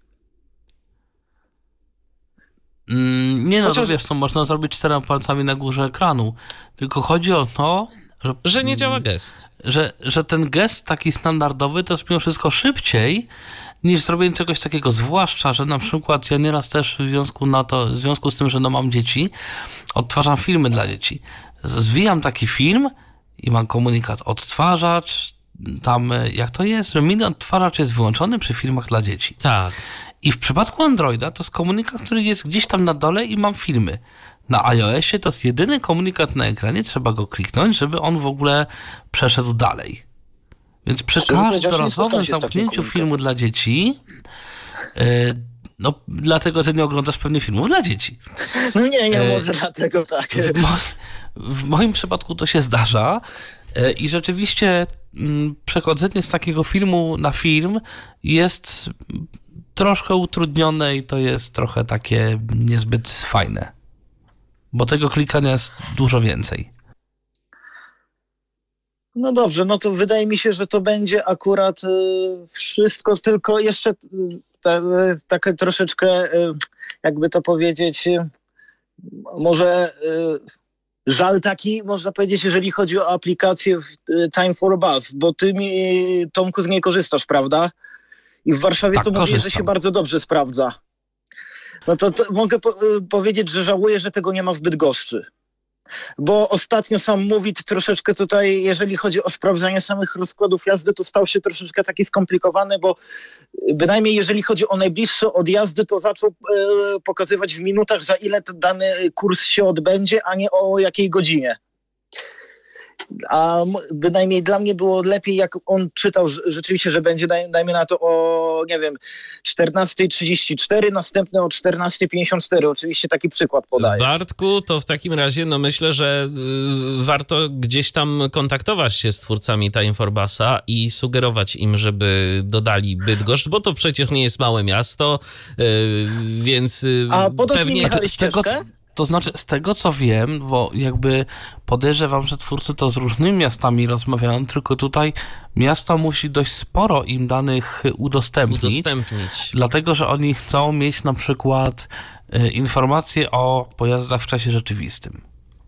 Speaker 1: Mm, nie no,
Speaker 4: Chociaż...
Speaker 1: to wiesz, to można zrobić czterema palcami na górze ekranu, tylko chodzi o to, że,
Speaker 2: że nie działa gest.
Speaker 1: Że, że ten gest taki standardowy to jest mimo wszystko szybciej niż zrobienie czegoś takiego, zwłaszcza, że na przykład ja nieraz też w związku, na to, w związku z tym, że no mam dzieci, odtwarzam filmy dla dzieci. Zwijam taki film i mam komunikat odtwarzacz, tam jak to jest, że mini odtwarzacz jest wyłączony przy filmach dla dzieci.
Speaker 2: Tak.
Speaker 1: I w przypadku Androida to jest komunikat, który jest gdzieś tam na dole i mam filmy. Na iOSie to jest jedyny komunikat na ekranie, trzeba go kliknąć, żeby on w ogóle przeszedł dalej. Więc przy każdorazowym zamknięciu filmu dla dzieci, yy, no dlatego, że nie oglądasz pewnie filmów dla dzieci.
Speaker 4: No nie, nie, może yy, dlatego tak.
Speaker 1: W, mo- w moim przypadku to się zdarza yy, i rzeczywiście yy, przechodzenie z takiego filmu na film jest troszkę utrudnione i to jest trochę takie niezbyt fajne. Bo tego klikania jest dużo więcej.
Speaker 4: No dobrze, no to wydaje mi się, że to będzie akurat y, wszystko, tylko jeszcze y, ta, y, takie troszeczkę, y, jakby to powiedzieć, y, może y, żal taki, można powiedzieć, jeżeli chodzi o aplikację w, y, Time for Bus, bo ty, mi, Tomku, z niej korzystasz, prawda? I w Warszawie
Speaker 1: tak,
Speaker 4: to mówię, że się bardzo dobrze sprawdza. No to, to mogę po, y, powiedzieć, że żałuję, że tego nie ma w Bydgoszczy. Bo ostatnio sam Movit troszeczkę tutaj, jeżeli chodzi o sprawdzanie samych rozkładów jazdy, to stał się troszeczkę taki skomplikowany, bo bynajmniej jeżeli chodzi o najbliższe odjazdy, to zaczął e, pokazywać w minutach, za ile ten dany kurs się odbędzie, a nie o jakiej godzinie. A bynajmniej dla mnie było lepiej, jak on czytał rzeczywiście, że będzie, dajmy na to o, nie wiem, czternasta trzydzieści cztery, następne o czternasta pięćdziesiąt cztery. Oczywiście taki przykład podaję.
Speaker 2: Bartku, to w takim razie, no myślę, że y, warto gdzieś tam kontaktować się z twórcami Time for Busa i sugerować im, żeby dodali Bydgoszcz, bo to przecież nie jest małe miasto, y, więc y,
Speaker 4: A podasz
Speaker 2: pewnie...
Speaker 4: mi, Michale,
Speaker 1: z tego, To znaczy, z tego co wiem, bo jakby podejrzewam, że twórcy to z różnymi miastami rozmawiają, tylko tutaj miasto musi dość sporo im danych udostępnić.
Speaker 2: Udostępnić.
Speaker 1: Dlatego, że oni chcą mieć na przykład y, informacje o pojazdach w czasie rzeczywistym.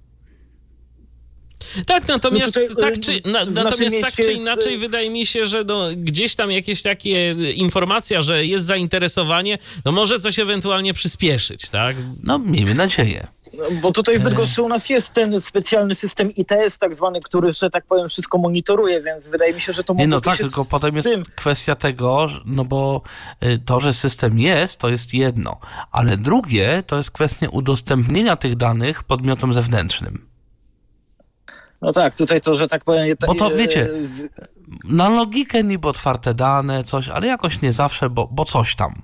Speaker 2: Tak, natomiast,
Speaker 4: no tutaj,
Speaker 2: tak, czy, na, natomiast tak czy inaczej jest... wydaje mi się, że no, gdzieś tam jakieś takie informacja, że jest zainteresowanie, no może coś ewentualnie przyspieszyć, tak?
Speaker 1: No, miejmy nadzieję.
Speaker 4: No, bo tutaj w Bydgoszczy u nas jest ten specjalny system I T S tak zwany, który, że tak powiem, wszystko monitoruje, więc wydaje mi się, że to może
Speaker 1: Nie, no
Speaker 4: być
Speaker 1: tak, tylko potem jest tym. kwestia tego, no bo to, że system jest, to jest jedno, ale drugie to jest kwestia udostępnienia tych danych podmiotom zewnętrznym.
Speaker 4: No tak, tutaj to, że tak powiem...
Speaker 1: Bo to wiecie, na logikę niby otwarte dane, coś, ale jakoś nie zawsze, bo, bo coś tam.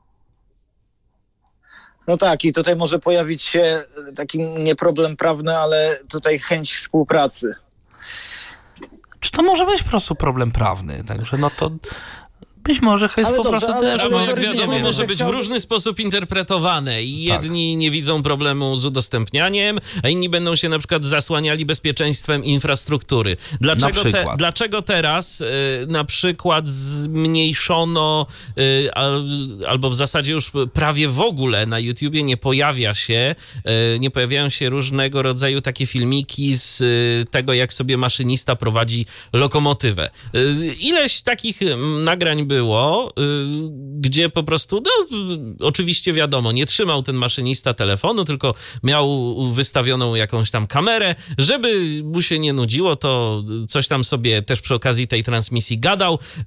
Speaker 4: No tak, i tutaj może pojawić się taki nie problem prawny, ale tutaj chęć współpracy.
Speaker 1: Czy to może być po prostu problem prawny? Także no to Być może jest
Speaker 4: Ale
Speaker 1: po
Speaker 4: dobrze,
Speaker 1: prostu
Speaker 4: ale-
Speaker 1: też...
Speaker 2: Prawo,
Speaker 4: ale-
Speaker 2: jak
Speaker 4: ale-
Speaker 2: wiadomo,
Speaker 4: nie wiem,
Speaker 2: może
Speaker 4: że
Speaker 2: być w
Speaker 4: chciałbym-
Speaker 2: różny sposób interpretowane i
Speaker 1: Tak.
Speaker 2: jedni nie widzą problemu z udostępnianiem, a inni będą się na przykład zasłaniali bezpieczeństwem infrastruktury. Dlaczego,
Speaker 1: Na
Speaker 2: te,
Speaker 1: przykład.
Speaker 2: dlaczego teraz y, na przykład zmniejszono y, al, albo w zasadzie już prawie w ogóle na YouTubie nie pojawia się, y, nie pojawiają się różnego rodzaju takie filmiki z y, tego, jak sobie maszynista prowadzi lokomotywę. Y, ileś takich mm, nagrań było, y, gdzie po prostu, no oczywiście wiadomo, nie trzymał ten maszynista telefonu, tylko miał wystawioną jakąś tam kamerę, żeby mu się nie nudziło, to coś tam sobie też przy okazji tej transmisji gadał y,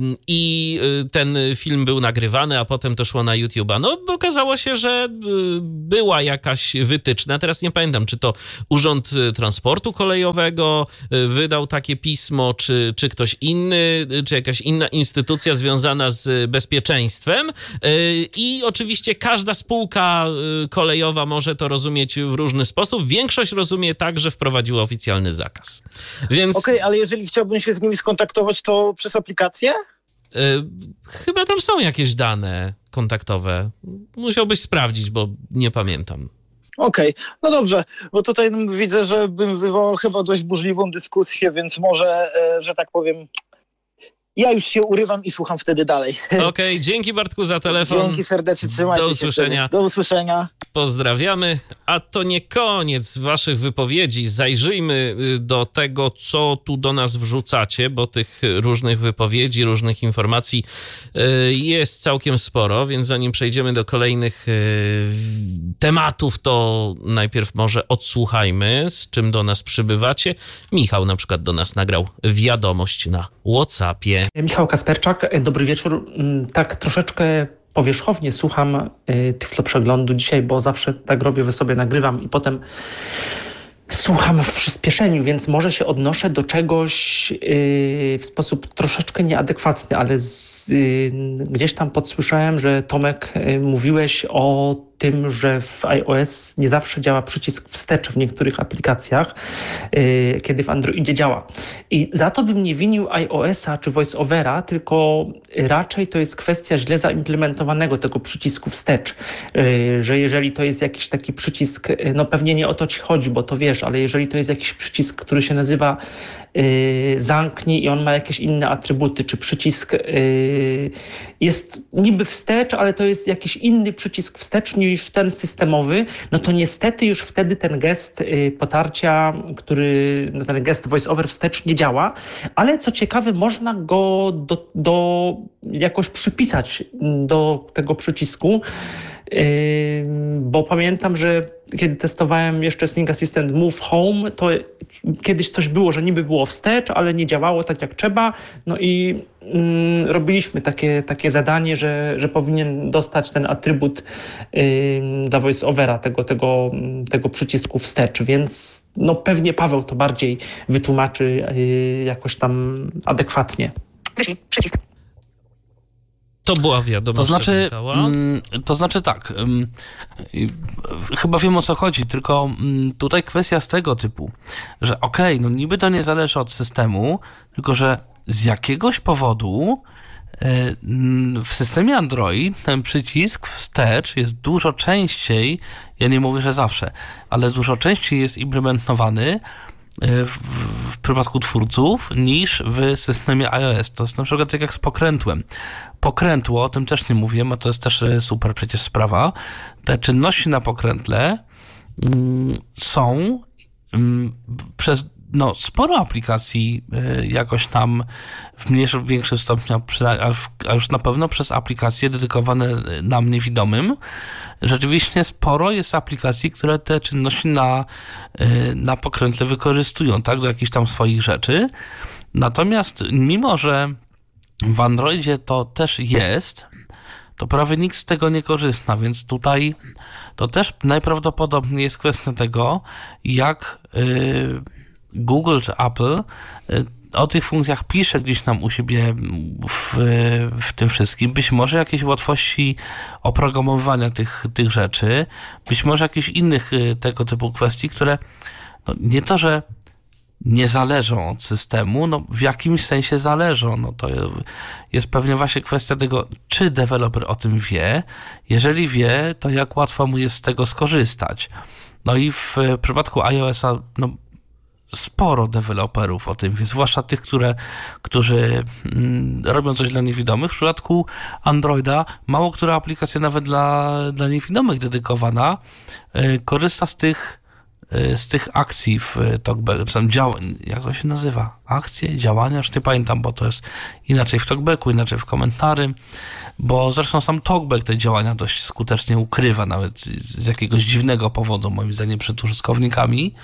Speaker 2: i y, ten film był nagrywany, a potem to szło na YouTube'a. No okazało się, że y, była jakaś wytyczna, teraz nie pamiętam, czy to Urząd Transportu Kolejowego y, wydał takie pismo, czy, czy ktoś inny, y, czy jakaś inna instytucja związana z bezpieczeństwem y, i oczywiście każda spółka y, kolejowa może to rozumieć w różny sposób. Większość rozumie tak, że wprowadziła oficjalny zakaz. Więc
Speaker 4: Okej, ale jeżeli chciałbym się z nimi skontaktować, to przez aplikację?
Speaker 2: y, chyba tam są jakieś dane kontaktowe. Musiałbyś sprawdzić, bo nie pamiętam.
Speaker 4: Okej, no dobrze, bo tutaj widzę, że bym wywołał chyba dość burzliwą dyskusję, więc może, e, że tak powiem, ja już się urywam i słucham wtedy dalej.
Speaker 2: Okej, dzięki Bartku za telefon.
Speaker 4: Dzięki serdecznie, trzymajcie
Speaker 2: Do
Speaker 4: się
Speaker 2: usłyszenia.
Speaker 4: wtedy. Do usłyszenia.
Speaker 2: Pozdrawiamy, a to nie koniec waszych wypowiedzi. Zajrzyjmy y, do tego, co tu do nas wrzucacie, bo tych różnych wypowiedzi, różnych informacji y, jest całkiem sporo, więc zanim przejdziemy do kolejnych y, tematów, to najpierw może odsłuchajmy, z czym do nas przybywacie. Michał na przykład do nas nagrał wiadomość na WhatsAppie.
Speaker 5: Michał Kasperczak, dobry wieczór. Tak troszeczkę powierzchownie słucham Tyflo Przeglądu dzisiaj, bo zawsze tak robię, że sobie nagrywam i potem słucham w przyspieszeniu, więc może się odnoszę do czegoś w sposób troszeczkę nieadekwatny, ale z, gdzieś tam podsłyszałem, że Tomek mówiłeś o tym, że w iOS nie zawsze działa przycisk wstecz w niektórych aplikacjach, yy, kiedy w Androidzie działa. I za to bym nie winił iOS-a czy VoiceOvera, tylko raczej to jest kwestia źle zaimplementowanego tego przycisku wstecz. Yy, że jeżeli to jest jakiś taki przycisk, no pewnie nie o to ci chodzi, bo to wiesz, ale jeżeli to jest jakiś przycisk, który się nazywa yy, zamknij i on ma jakieś inne atrybuty, czy przycisk yy, jest niby wstecz, ale to jest jakiś inny przycisk wstecz niż ten systemowy, no to niestety już wtedy ten gest y, potarcia, który, no ten gest voice-over wstecz nie działa, ale co ciekawe, można go do, do jakoś przypisać do tego przycisku, y, bo pamiętam, że kiedy testowałem jeszcze Sync Assistant Move Home, to kiedyś coś było, że niby było wstecz, ale nie działało tak jak trzeba. No i mm, robiliśmy takie, takie zadanie, że, że powinien dostać ten atrybut y, dla voice-overa, tego, tego, tego przycisku wstecz, więc no pewnie Paweł to bardziej wytłumaczy y, jakoś tam adekwatnie.
Speaker 6: Wyślij przycisk.
Speaker 2: To była wiadomość.
Speaker 1: To znaczy,
Speaker 2: Michała.
Speaker 1: mm, to znaczy tak, mm, y, chyba wiem o co chodzi, tylko mm, tutaj kwestia z tego typu, że okej, okay, no niby to nie zależy od systemu, tylko że z jakiegoś powodu y, mm, w systemie Android ten przycisk wstecz jest dużo częściej, ja nie mówię, że zawsze, ale dużo częściej jest implementowany W, w przypadku twórców niż w systemie iOS. To jest na przykład tak jak z pokrętłem. Pokrętło, o tym też nie mówiłem, a to jest też super przecież sprawa. Te czynności na pokrętle mm, są mm, przez no, sporo aplikacji y, jakoś tam w mniejszym lub większym stopniu, a, w, a już na pewno przez aplikacje dedykowane nam niewidomym. Rzeczywiście sporo jest aplikacji, które te czynności na, y, na pokrętle wykorzystują, tak, do jakichś tam swoich rzeczy. Natomiast mimo, że w Androidzie to też jest, to prawie nikt z tego nie korzysta, więc tutaj to też najprawdopodobniej jest kwestia tego, jak y, Google czy Apple o tych funkcjach pisze gdzieś tam u siebie w, w tym wszystkim. Być może jakieś łatwości oprogramowywania tych, tych rzeczy, być może jakichś innych tego typu kwestii, które no nie to, że nie zależą od systemu, no w jakimś sensie zależą. No to jest pewnie właśnie kwestia tego, czy deweloper o tym wie. Jeżeli wie, to jak łatwo mu jest z tego skorzystać. No i w przypadku iOS-a no, sporo deweloperów o tym wie, zwłaszcza tych, które, którzy mm, robią coś dla niewidomych. W przypadku Androida mało która aplikacja nawet dla, dla niewidomych dedykowana y, korzysta z tych z tych akcji w TalkBacku, działań, jak to się nazywa? Akcje, działania, już nie pamiętam, bo to jest inaczej w TalkBacku, inaczej w komentarzu, bo zresztą sam TalkBack te działania dość skutecznie ukrywa, nawet z jakiegoś dziwnego powodu, moim zdaniem, przed użytkownikami,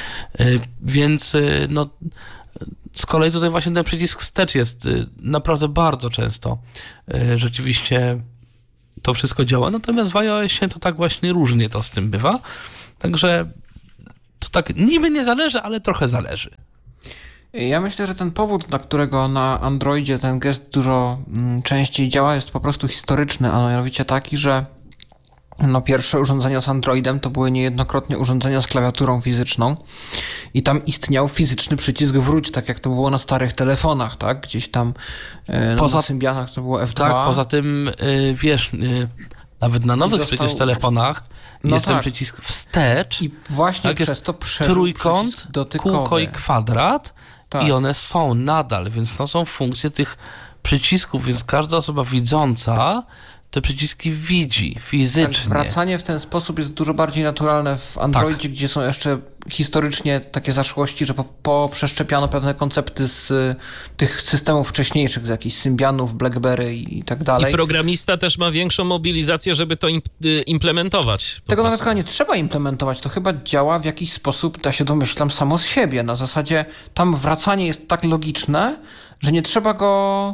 Speaker 1: więc no z kolei tutaj właśnie ten przycisk wstecz jest naprawdę bardzo często rzeczywiście to wszystko działa, natomiast w iOSie to tak właśnie różnie to z tym bywa, także to tak niby nie zależy, ale trochę zależy.
Speaker 3: Ja myślę, że ten powód, dla którego na Androidzie ten gest dużo mm, częściej działa, jest po prostu historyczny, a mianowicie taki, że no, pierwsze urządzenia z Androidem to były niejednokrotnie urządzenia z klawiaturą fizyczną i tam istniał fizyczny przycisk wróć, tak jak to było na starych telefonach, tak? Gdzieś tam no, poza, na Symbianach to było F dwa.
Speaker 1: Tak, poza tym, yy, wiesz, yy, nawet na nowych został... przecież telefonach no jest tak. ten przycisk wstecz.
Speaker 3: I właśnie
Speaker 1: tak,
Speaker 3: przez to przeżył
Speaker 1: trójkąt, kółko i kwadrat tak. i one są nadal, więc to są funkcje tych przycisków, więc każda osoba widząca te przyciski widzi fizycznie.
Speaker 3: Tak, wracanie w ten sposób jest dużo bardziej naturalne w Androidzie, tak. gdzie są jeszcze historycznie takie zaszłości, że po, poprzeszczepiano pewne koncepty z y, tych systemów wcześniejszych, z jakichś Symbianów, BlackBerry i, i tak dalej.
Speaker 2: I programista też ma większą mobilizację, żeby to imp- implementować.
Speaker 3: Tego nawet chyba nie trzeba implementować, to chyba działa w jakiś sposób, ja się domyślam, samo z siebie. Na zasadzie tam wracanie jest tak logiczne, że nie trzeba go...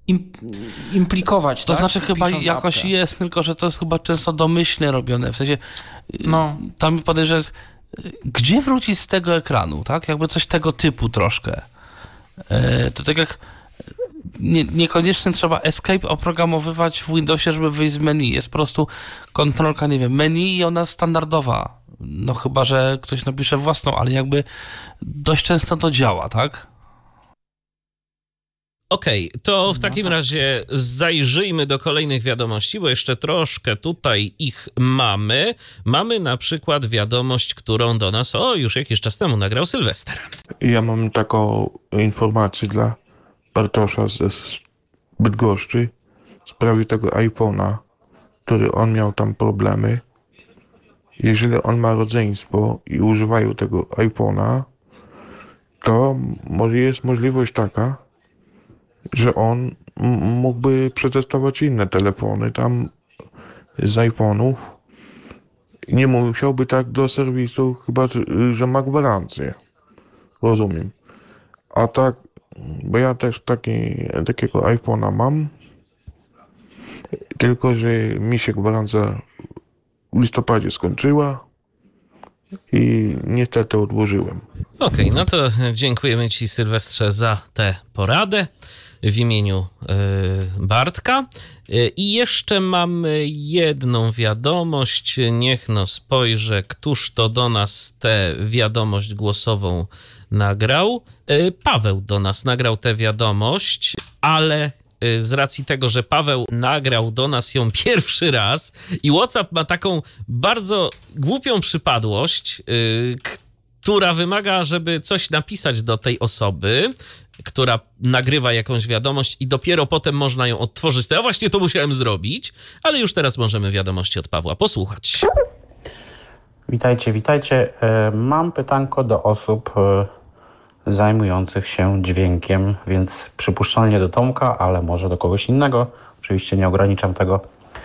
Speaker 3: implikować,
Speaker 1: To
Speaker 3: tak?
Speaker 1: znaczy chyba
Speaker 3: Pisząc
Speaker 1: jakoś apkę. Jest, tylko że to jest chyba często domyślnie robione, w sensie no. tam mi podejrzewam jest, gdzie wrócić z tego ekranu, tak? Jakby coś tego typu troszkę. To tak jak nie, niekoniecznie trzeba escape oprogramowywać w Windowsie, żeby wyjść z menu. Jest po prostu kontrolka, nie wiem, menu i ona standardowa. No chyba, że ktoś napisze własną, ale jakby dość często to działa, tak?
Speaker 2: Okej, okay, to w takim razie zajrzyjmy do kolejnych wiadomości, bo jeszcze troszkę tutaj ich mamy. Mamy na przykład wiadomość, którą do nas, o, już jakiś czas temu nagrał Sylwester.
Speaker 6: Ja mam taką informację dla Bartosza ze Bydgoszczy w sprawie tego iPhone'a, który on miał tam problemy. Jeżeli on ma rodzeństwo i używają tego iPhone'a, to może jest możliwość taka, że on m- mógłby przetestować inne telefony tam z iPhone'ów. Nie musiałby tak do serwisu, chyba że ma gwarancję. Rozumiem. A tak, bo ja też taki, takiego iPhone'a mam, tylko że mi się gwarancja w listopadzie skończyła i niestety odłożyłem.
Speaker 2: Okej, okay, no to dziękujemy Ci, Sylwestrze, za tę poradę w imieniu y, Bartka. Y, I jeszcze mamy jedną wiadomość. Niech no spojrzę, któż to do nas tę wiadomość głosową nagrał. Y, Paweł do nas nagrał tę wiadomość, ale y, z racji tego, że Paweł nagrał do nas ją pierwszy raz i WhatsApp ma taką bardzo głupią przypadłość, y, która wymaga, żeby coś napisać do tej osoby, która nagrywa jakąś wiadomość i dopiero potem można ją odtworzyć. To ja właśnie to musiałem zrobić, ale już teraz możemy wiadomości od Pawła posłuchać.
Speaker 7: Witajcie, witajcie. Mam pytanko do osób zajmujących się dźwiękiem, więc przypuszczalnie do Tomka, ale może do kogoś innego. Oczywiście nie ograniczam tego.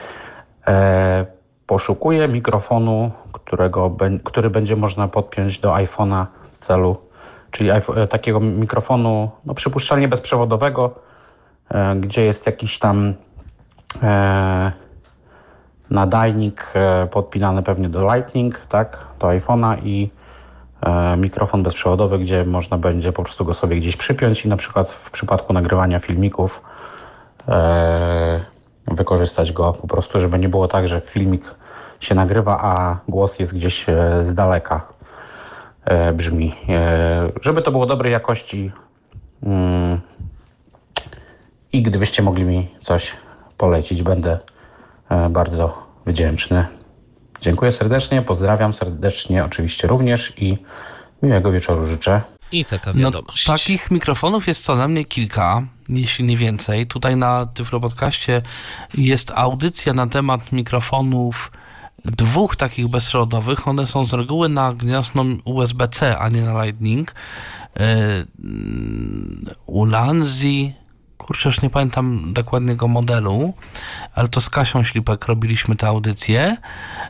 Speaker 7: Poszukuję mikrofonu, którego, który będzie można podpiąć do iPhone'a w celu, czyli iPhone, takiego mikrofonu, no przypuszczalnie bezprzewodowego, e, gdzie jest jakiś tam e, nadajnik e, podpinany pewnie do Lightning, tak, do iPhone'a i e, mikrofon bezprzewodowy, gdzie można będzie po prostu go sobie gdzieś przypiąć i na przykład w przypadku nagrywania filmików e, wykorzystać go po prostu, żeby nie było tak, że filmik się nagrywa, a głos jest gdzieś z daleka. e, brzmi. E, żeby to było dobrej jakości mm, i gdybyście mogli mi coś polecić, będę e, bardzo wdzięczny. Dziękuję serdecznie, pozdrawiam serdecznie oczywiście również i miłego wieczoru życzę.
Speaker 2: I taka
Speaker 1: No,
Speaker 2: wiadomość.
Speaker 1: takich mikrofonów jest co najmniej kilka, jeśli nie więcej. Tutaj na Tyflopodcaście jest audycja na temat mikrofonów dwóch takich bezprzewodowych. One są z reguły na gniazdo U S B C, a nie na Lightning. Ulanzi, kurczę, już nie pamiętam dokładnego modelu, ale to z Kasią Ślipek robiliśmy tę audycję.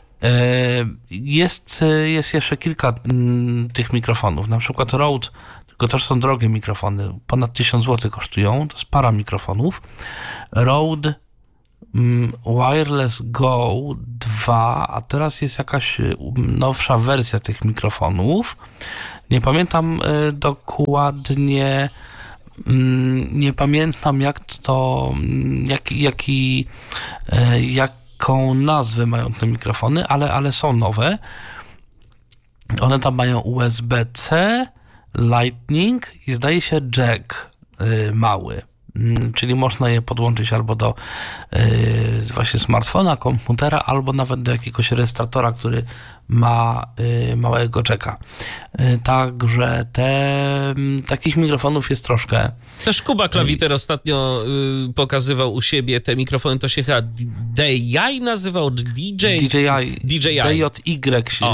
Speaker 1: Jest, jest jeszcze kilka tych mikrofonów, na przykład Rode, tylko też są drogie mikrofony, ponad tysiąc złotych kosztują, to jest para mikrofonów. Rode Wireless Go dwa, a teraz jest jakaś nowsza wersja tych mikrofonów. Nie pamiętam dokładnie, nie pamiętam jak to, jaki, jaki, jak jaką nazwę mają te mikrofony, ale, ale są nowe. One tam mają U S B C, Lightning i zdaje się jack y, mały. Y, czyli można je podłączyć albo do y, właśnie smartfona, komputera, albo nawet do jakiegoś rejestratora, który ma y, małego jacka. Y, także te, y, takich mikrofonów jest troszkę.
Speaker 2: Też Kuba Klawiter ostatnio y, pokazywał u siebie te mikrofony, to się chyba D J I nazywał, D J I?
Speaker 1: D J I.
Speaker 2: D J I.
Speaker 1: D J Y się,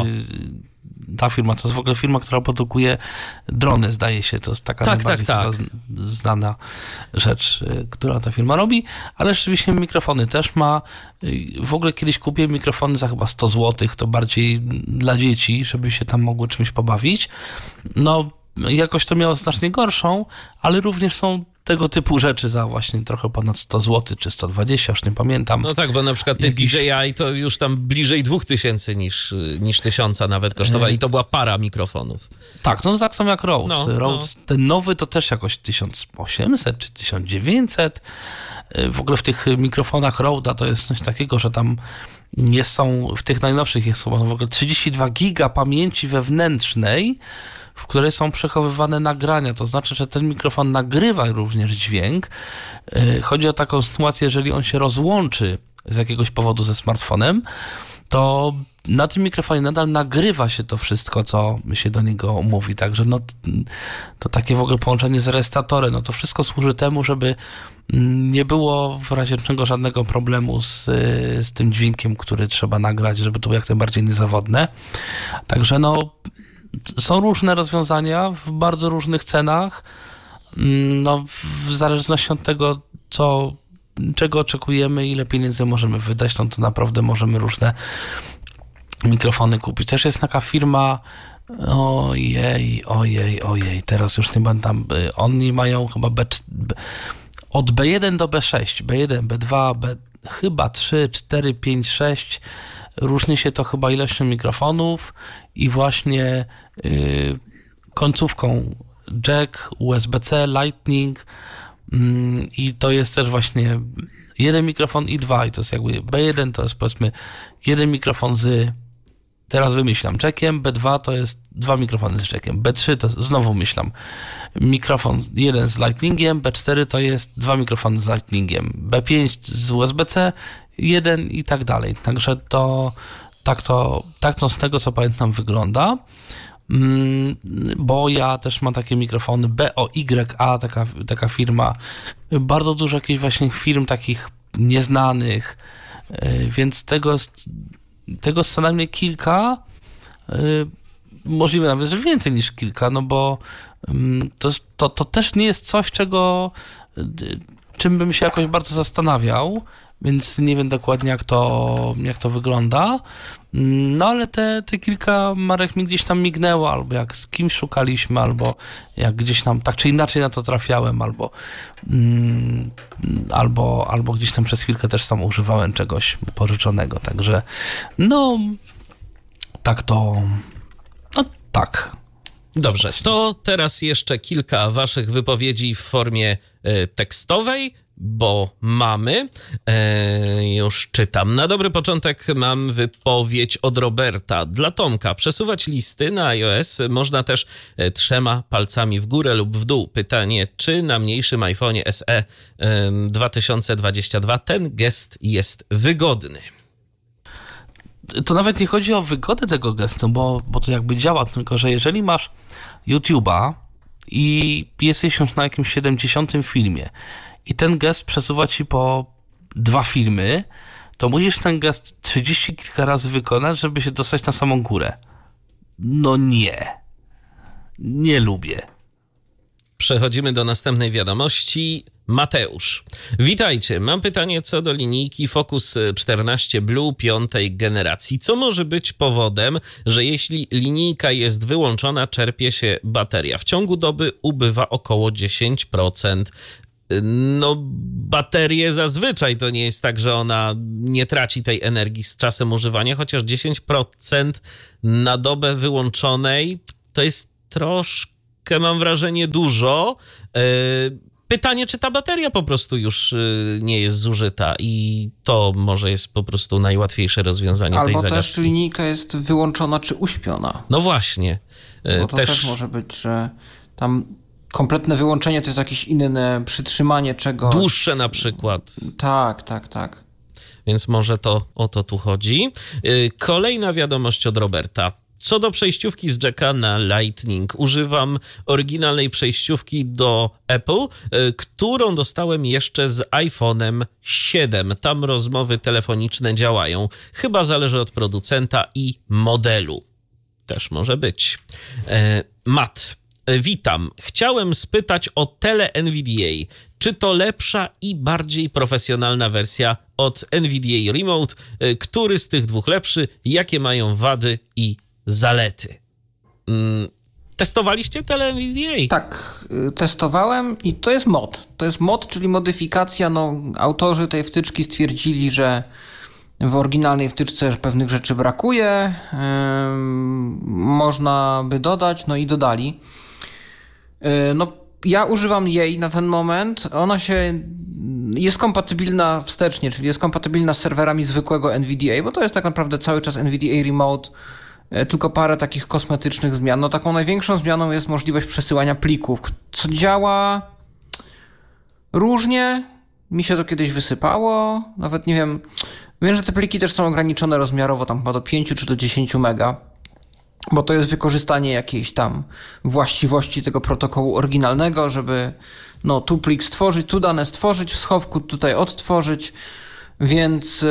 Speaker 1: ta firma, to jest w ogóle firma, która produkuje drony, zdaje się, to jest taka
Speaker 2: tak, tak, tak.
Speaker 1: znana rzecz, która ta firma robi, ale rzeczywiście mikrofony też ma. W ogóle kiedyś kupiłem mikrofony za chyba sto złotych, to bardziej dla dzieci, żeby się tam mogły czymś pobawić. No, jakoś to miało znacznie gorszą, ale również są tego typu rzeczy za właśnie trochę ponad sto złotych, czy sto dwadzieścia, już nie pamiętam.
Speaker 2: No tak, bo na przykład te Jakiś... D J I to już tam bliżej dwóch tysięcy niż, niż tysiąca nawet kosztowały i to była para mikrofonów.
Speaker 1: Tak, no tak samo jak Rode.
Speaker 2: No,
Speaker 1: Rode
Speaker 2: no.
Speaker 1: Ten nowy to też jakoś tysiąc osiemset czy tysiąc dziewięćset. W ogóle w tych mikrofonach Rode'a to jest coś takiego, że tam jest, są, w tych najnowszych jest chyba w ogóle trzydzieści dwa giga pamięci wewnętrznej, w której są przechowywane nagrania. To znaczy, że ten mikrofon nagrywa również dźwięk. Chodzi o taką sytuację, jeżeli on się rozłączy z jakiegoś powodu ze smartfonem, to na tym mikrofonie nadal nagrywa się to wszystko, co się do niego mówi. Także no, to takie w ogóle połączenie z rejestratorem, no to wszystko służy temu, żeby nie było w razie czego żadnego problemu z, z tym dźwiękiem, który trzeba nagrać, żeby to było jak najbardziej niezawodne. Także no, są różne rozwiązania w bardzo różnych cenach. No, w zależności od tego, co, czego oczekujemy, ile pieniędzy możemy wydać, no to naprawdę możemy różne mikrofony kupić. Też jest taka firma, ojej, ojej, ojej, teraz już nie pamiętam, oni mają chyba B, od B jeden do B sześć, B jeden, B dwa, B, chyba trzy, cztery, pięć, sześć, różni się to chyba ilością mikrofonów i właśnie yy, końcówką jack, U S B C, Lightning yy, i to jest też właśnie jeden mikrofon i dwa i to jest jakby B jeden to jest powiedzmy jeden mikrofon z, teraz wymyślam, jackiem, B dwa to jest dwa mikrofony z jackiem, B trzy to znowu myślam, mikrofon jeden z Lightningiem, B cztery to jest dwa mikrofony z Lightningiem, B pięć z U S B C, jeden i tak dalej. Także to tak to, tak to z tego, co pamiętam, wygląda. Bo ja też mam takie mikrofony B O Y A, taka, taka firma, bardzo dużo jakichś właśnie firm takich nieznanych, więc tego jest, tego jest co najmniej kilka, możliwe nawet, że więcej niż kilka, no bo to, to, to też nie jest coś, czego, czym bym się jakoś bardzo zastanawiał, więc nie wiem dokładnie, jak to, jak to wygląda. No ale te, te kilka marek mi gdzieś tam mignęło, albo jak z kimś szukaliśmy, albo jak gdzieś tam tak czy inaczej na to trafiałem, albo, mm, albo, albo gdzieś tam przez chwilkę też sam używałem czegoś pożyczonego. Także no tak to, no tak.
Speaker 2: Dobrze, to teraz jeszcze kilka waszych wypowiedzi w formie tekstowej bo mamy. E, już czytam. Na dobry początek mam wypowiedź od Roberta. Dla Tomka, przesuwać listy na iOS można też trzema palcami w górę lub w dół. Pytanie, czy na mniejszym iPhone'ie S E dwa tysiące dwudziestym drugim ten gest jest wygodny?
Speaker 1: To nawet nie chodzi o wygodę tego gestu, bo, bo to jakby działa, tylko że jeżeli masz YouTube'a i jesteś już na jakimś siedemdziesiątym filmie i ten gest przesuwa ci po dwa filmy, to musisz ten gest trzydzieści kilka razy wykonać, żeby się dostać na samą górę. No nie. Nie lubię.
Speaker 2: Przechodzimy do następnej wiadomości. Mateusz. Witajcie. Mam pytanie co do linijki Focus czternaście Blue piątej generacji. Co może być powodem, że jeśli linijka jest wyłączona, czerpie się bateria? W ciągu doby ubywa około dziesięć procent. No, baterie zazwyczaj to nie jest tak, że ona nie traci tej energii z czasem używania, chociaż dziesięć procent na dobę wyłączonej to jest troszkę, mam wrażenie, dużo. Pytanie, czy ta bateria po prostu już nie jest zużyta i to może jest po prostu najłatwiejsze rozwiązanie
Speaker 3: Albo
Speaker 2: tej zagadki.
Speaker 3: Albo też linijka jest wyłączona czy uśpiona.
Speaker 2: No właśnie.
Speaker 3: Bo to
Speaker 2: też...
Speaker 3: też może być, że tam kompletne wyłączenie to jest jakieś inne przytrzymanie czegoś.
Speaker 2: Dłuższe na przykład.
Speaker 3: Tak, tak, tak.
Speaker 2: Więc może to o to tu chodzi. Kolejna wiadomość od Roberta. Co do przejściówki z jacka na Lightning, używam oryginalnej przejściówki do Apple, którą dostałem jeszcze z iPhone'em siedem. Tam rozmowy telefoniczne działają. Chyba zależy od producenta i modelu. Też może być. Matt, witam. Chciałem spytać o Tele N V D A. Czy to lepsza i bardziej profesjonalna wersja od N V D A Remote? Który z tych dwóch lepszy? Jakie mają wady i zalety? Hmm. Testowaliście Tele N V D A?
Speaker 3: Tak, testowałem i to jest mod. To jest mod, czyli modyfikacja. No, autorzy tej wtyczki stwierdzili, że w oryginalnej wtyczce pewnych rzeczy brakuje. Yy, można by dodać, no i dodali. Yy, no, ja używam jej na ten moment. Ona się jest kompatybilna wstecznie, czyli jest kompatybilna z serwerami zwykłego N V D A, bo to jest tak naprawdę cały czas N V D A Remote, tylko parę takich kosmetycznych zmian. No taką największą zmianą jest możliwość przesyłania plików, co działa różnie. Mi się to kiedyś wysypało, nawet nie wiem. Wiem, że te pliki też są ograniczone rozmiarowo, tam chyba do pięć czy do dziesięć mega, bo to jest wykorzystanie jakiejś tam właściwości tego protokołu oryginalnego, żeby no tu plik stworzyć, tu dane stworzyć w schowku, tutaj odtworzyć. Więc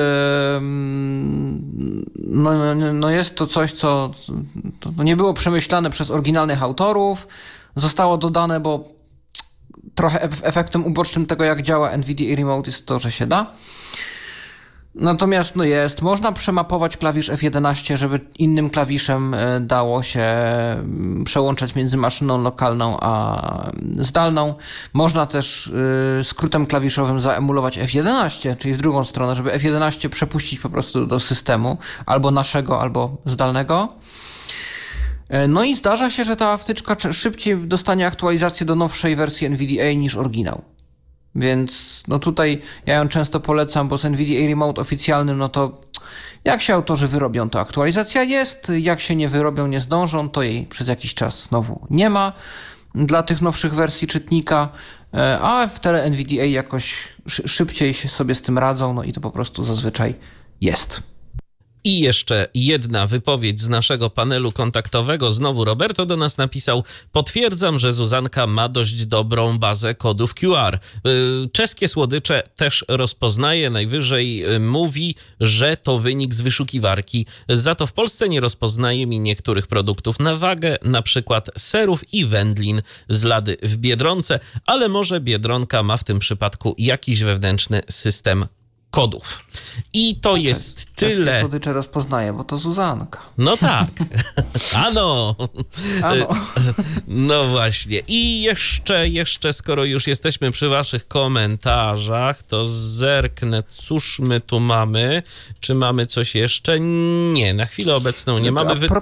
Speaker 3: no, no jest to coś, co to nie było przemyślane przez oryginalnych autorów. Zostało dodane, bo trochę efektem ubocznym tego, jak działa N V D A Remote, jest to, że się da. Natomiast no jest, można przemapować klawisz F jedenaście, żeby innym klawiszem dało się przełączać między maszyną lokalną a zdalną. Można też y, skrótem klawiszowym zaemulować F jedenaście, czyli w drugą stronę, żeby F jedenaście przepuścić po prostu do systemu, albo naszego, albo zdalnego. No i zdarza się, że ta wtyczka szybciej dostanie aktualizację do nowszej wersji N V D A niż oryginał. Więc no tutaj ja ją często polecam, bo z N V D A Remote oficjalnym, no to jak się autorzy wyrobią, to aktualizacja jest, jak się nie wyrobią, nie zdążą, to jej przez jakiś czas znowu nie ma dla tych nowszych wersji czytnika, a w Tele N V D A jakoś szybciej się sobie z tym radzą, no i to po prostu zazwyczaj jest.
Speaker 2: I jeszcze jedna wypowiedź z naszego panelu kontaktowego. Znowu Roberto do nas napisał: potwierdzam, że Zuzanka ma dość dobrą bazę kodów Q R. Czeskie słodycze też rozpoznaje, najwyżej mówi, że to wynik z wyszukiwarki. Za to w Polsce nie rozpoznaje mi niektórych produktów na wagę, na przykład serów i wędlin z lady w Biedronce, ale może Biedronka ma w tym przypadku jakiś wewnętrzny system kodów. I to jest tyle.
Speaker 3: Czeskie słodycze rozpoznaje, bo to Zuzanka.
Speaker 2: No tak. Ano.
Speaker 3: Ano.
Speaker 2: No właśnie. I jeszcze, jeszcze, skoro już jesteśmy przy waszych komentarzach, to zerknę, cóż my tu mamy. Czy mamy coś jeszcze? Nie, na chwilę obecną nie mamy.
Speaker 3: A propos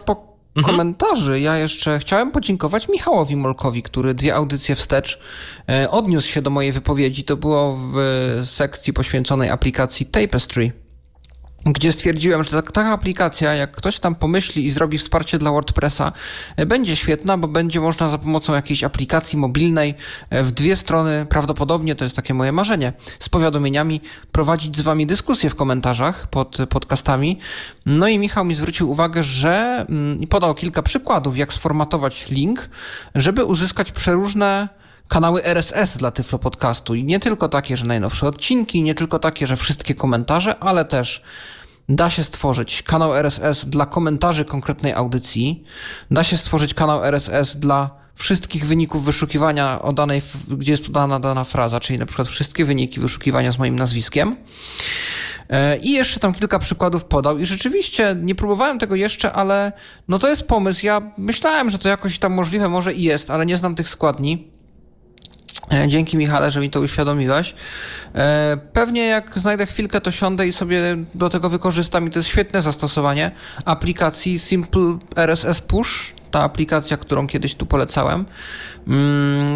Speaker 3: mhm. komentarzy ja jeszcze chciałem podziękować Michałowi Molkowi, który dwie audycje wstecz e, odniósł się do mojej wypowiedzi. To było w sekcji poświęconej aplikacji Tapestry, gdzie stwierdziłem, że taka aplikacja, jak ktoś tam pomyśli i zrobi wsparcie dla WordPressa, będzie świetna, bo będzie można za pomocą jakiejś aplikacji mobilnej w dwie strony, prawdopodobnie, to jest takie moje marzenie, z powiadomieniami, prowadzić z wami dyskusję w komentarzach pod podcastami. No i Michał mi zwrócił uwagę, że i podał kilka przykładów, jak sformatować link, żeby uzyskać przeróżne kanały R S S dla Tyflo Podcastu i nie tylko takie, że najnowsze odcinki, nie tylko takie, że wszystkie komentarze, ale też da się stworzyć kanał R S S dla komentarzy konkretnej audycji, da się stworzyć kanał R S S dla wszystkich wyników wyszukiwania, o danej, gdzie jest podana dana fraza, czyli na przykład wszystkie wyniki wyszukiwania z moim nazwiskiem. I jeszcze tam kilka przykładów podał i rzeczywiście nie próbowałem tego jeszcze, ale no to jest pomysł. Ja myślałem, że to jakoś tam możliwe może i jest, ale nie znam tych składni. Dzięki Michale, że mi to uświadomiłeś. Pewnie jak znajdę chwilkę, to siądę i sobie do tego wykorzystam i to jest świetne zastosowanie aplikacji Simple R S S Push, ta aplikacja, którą kiedyś tu polecałem.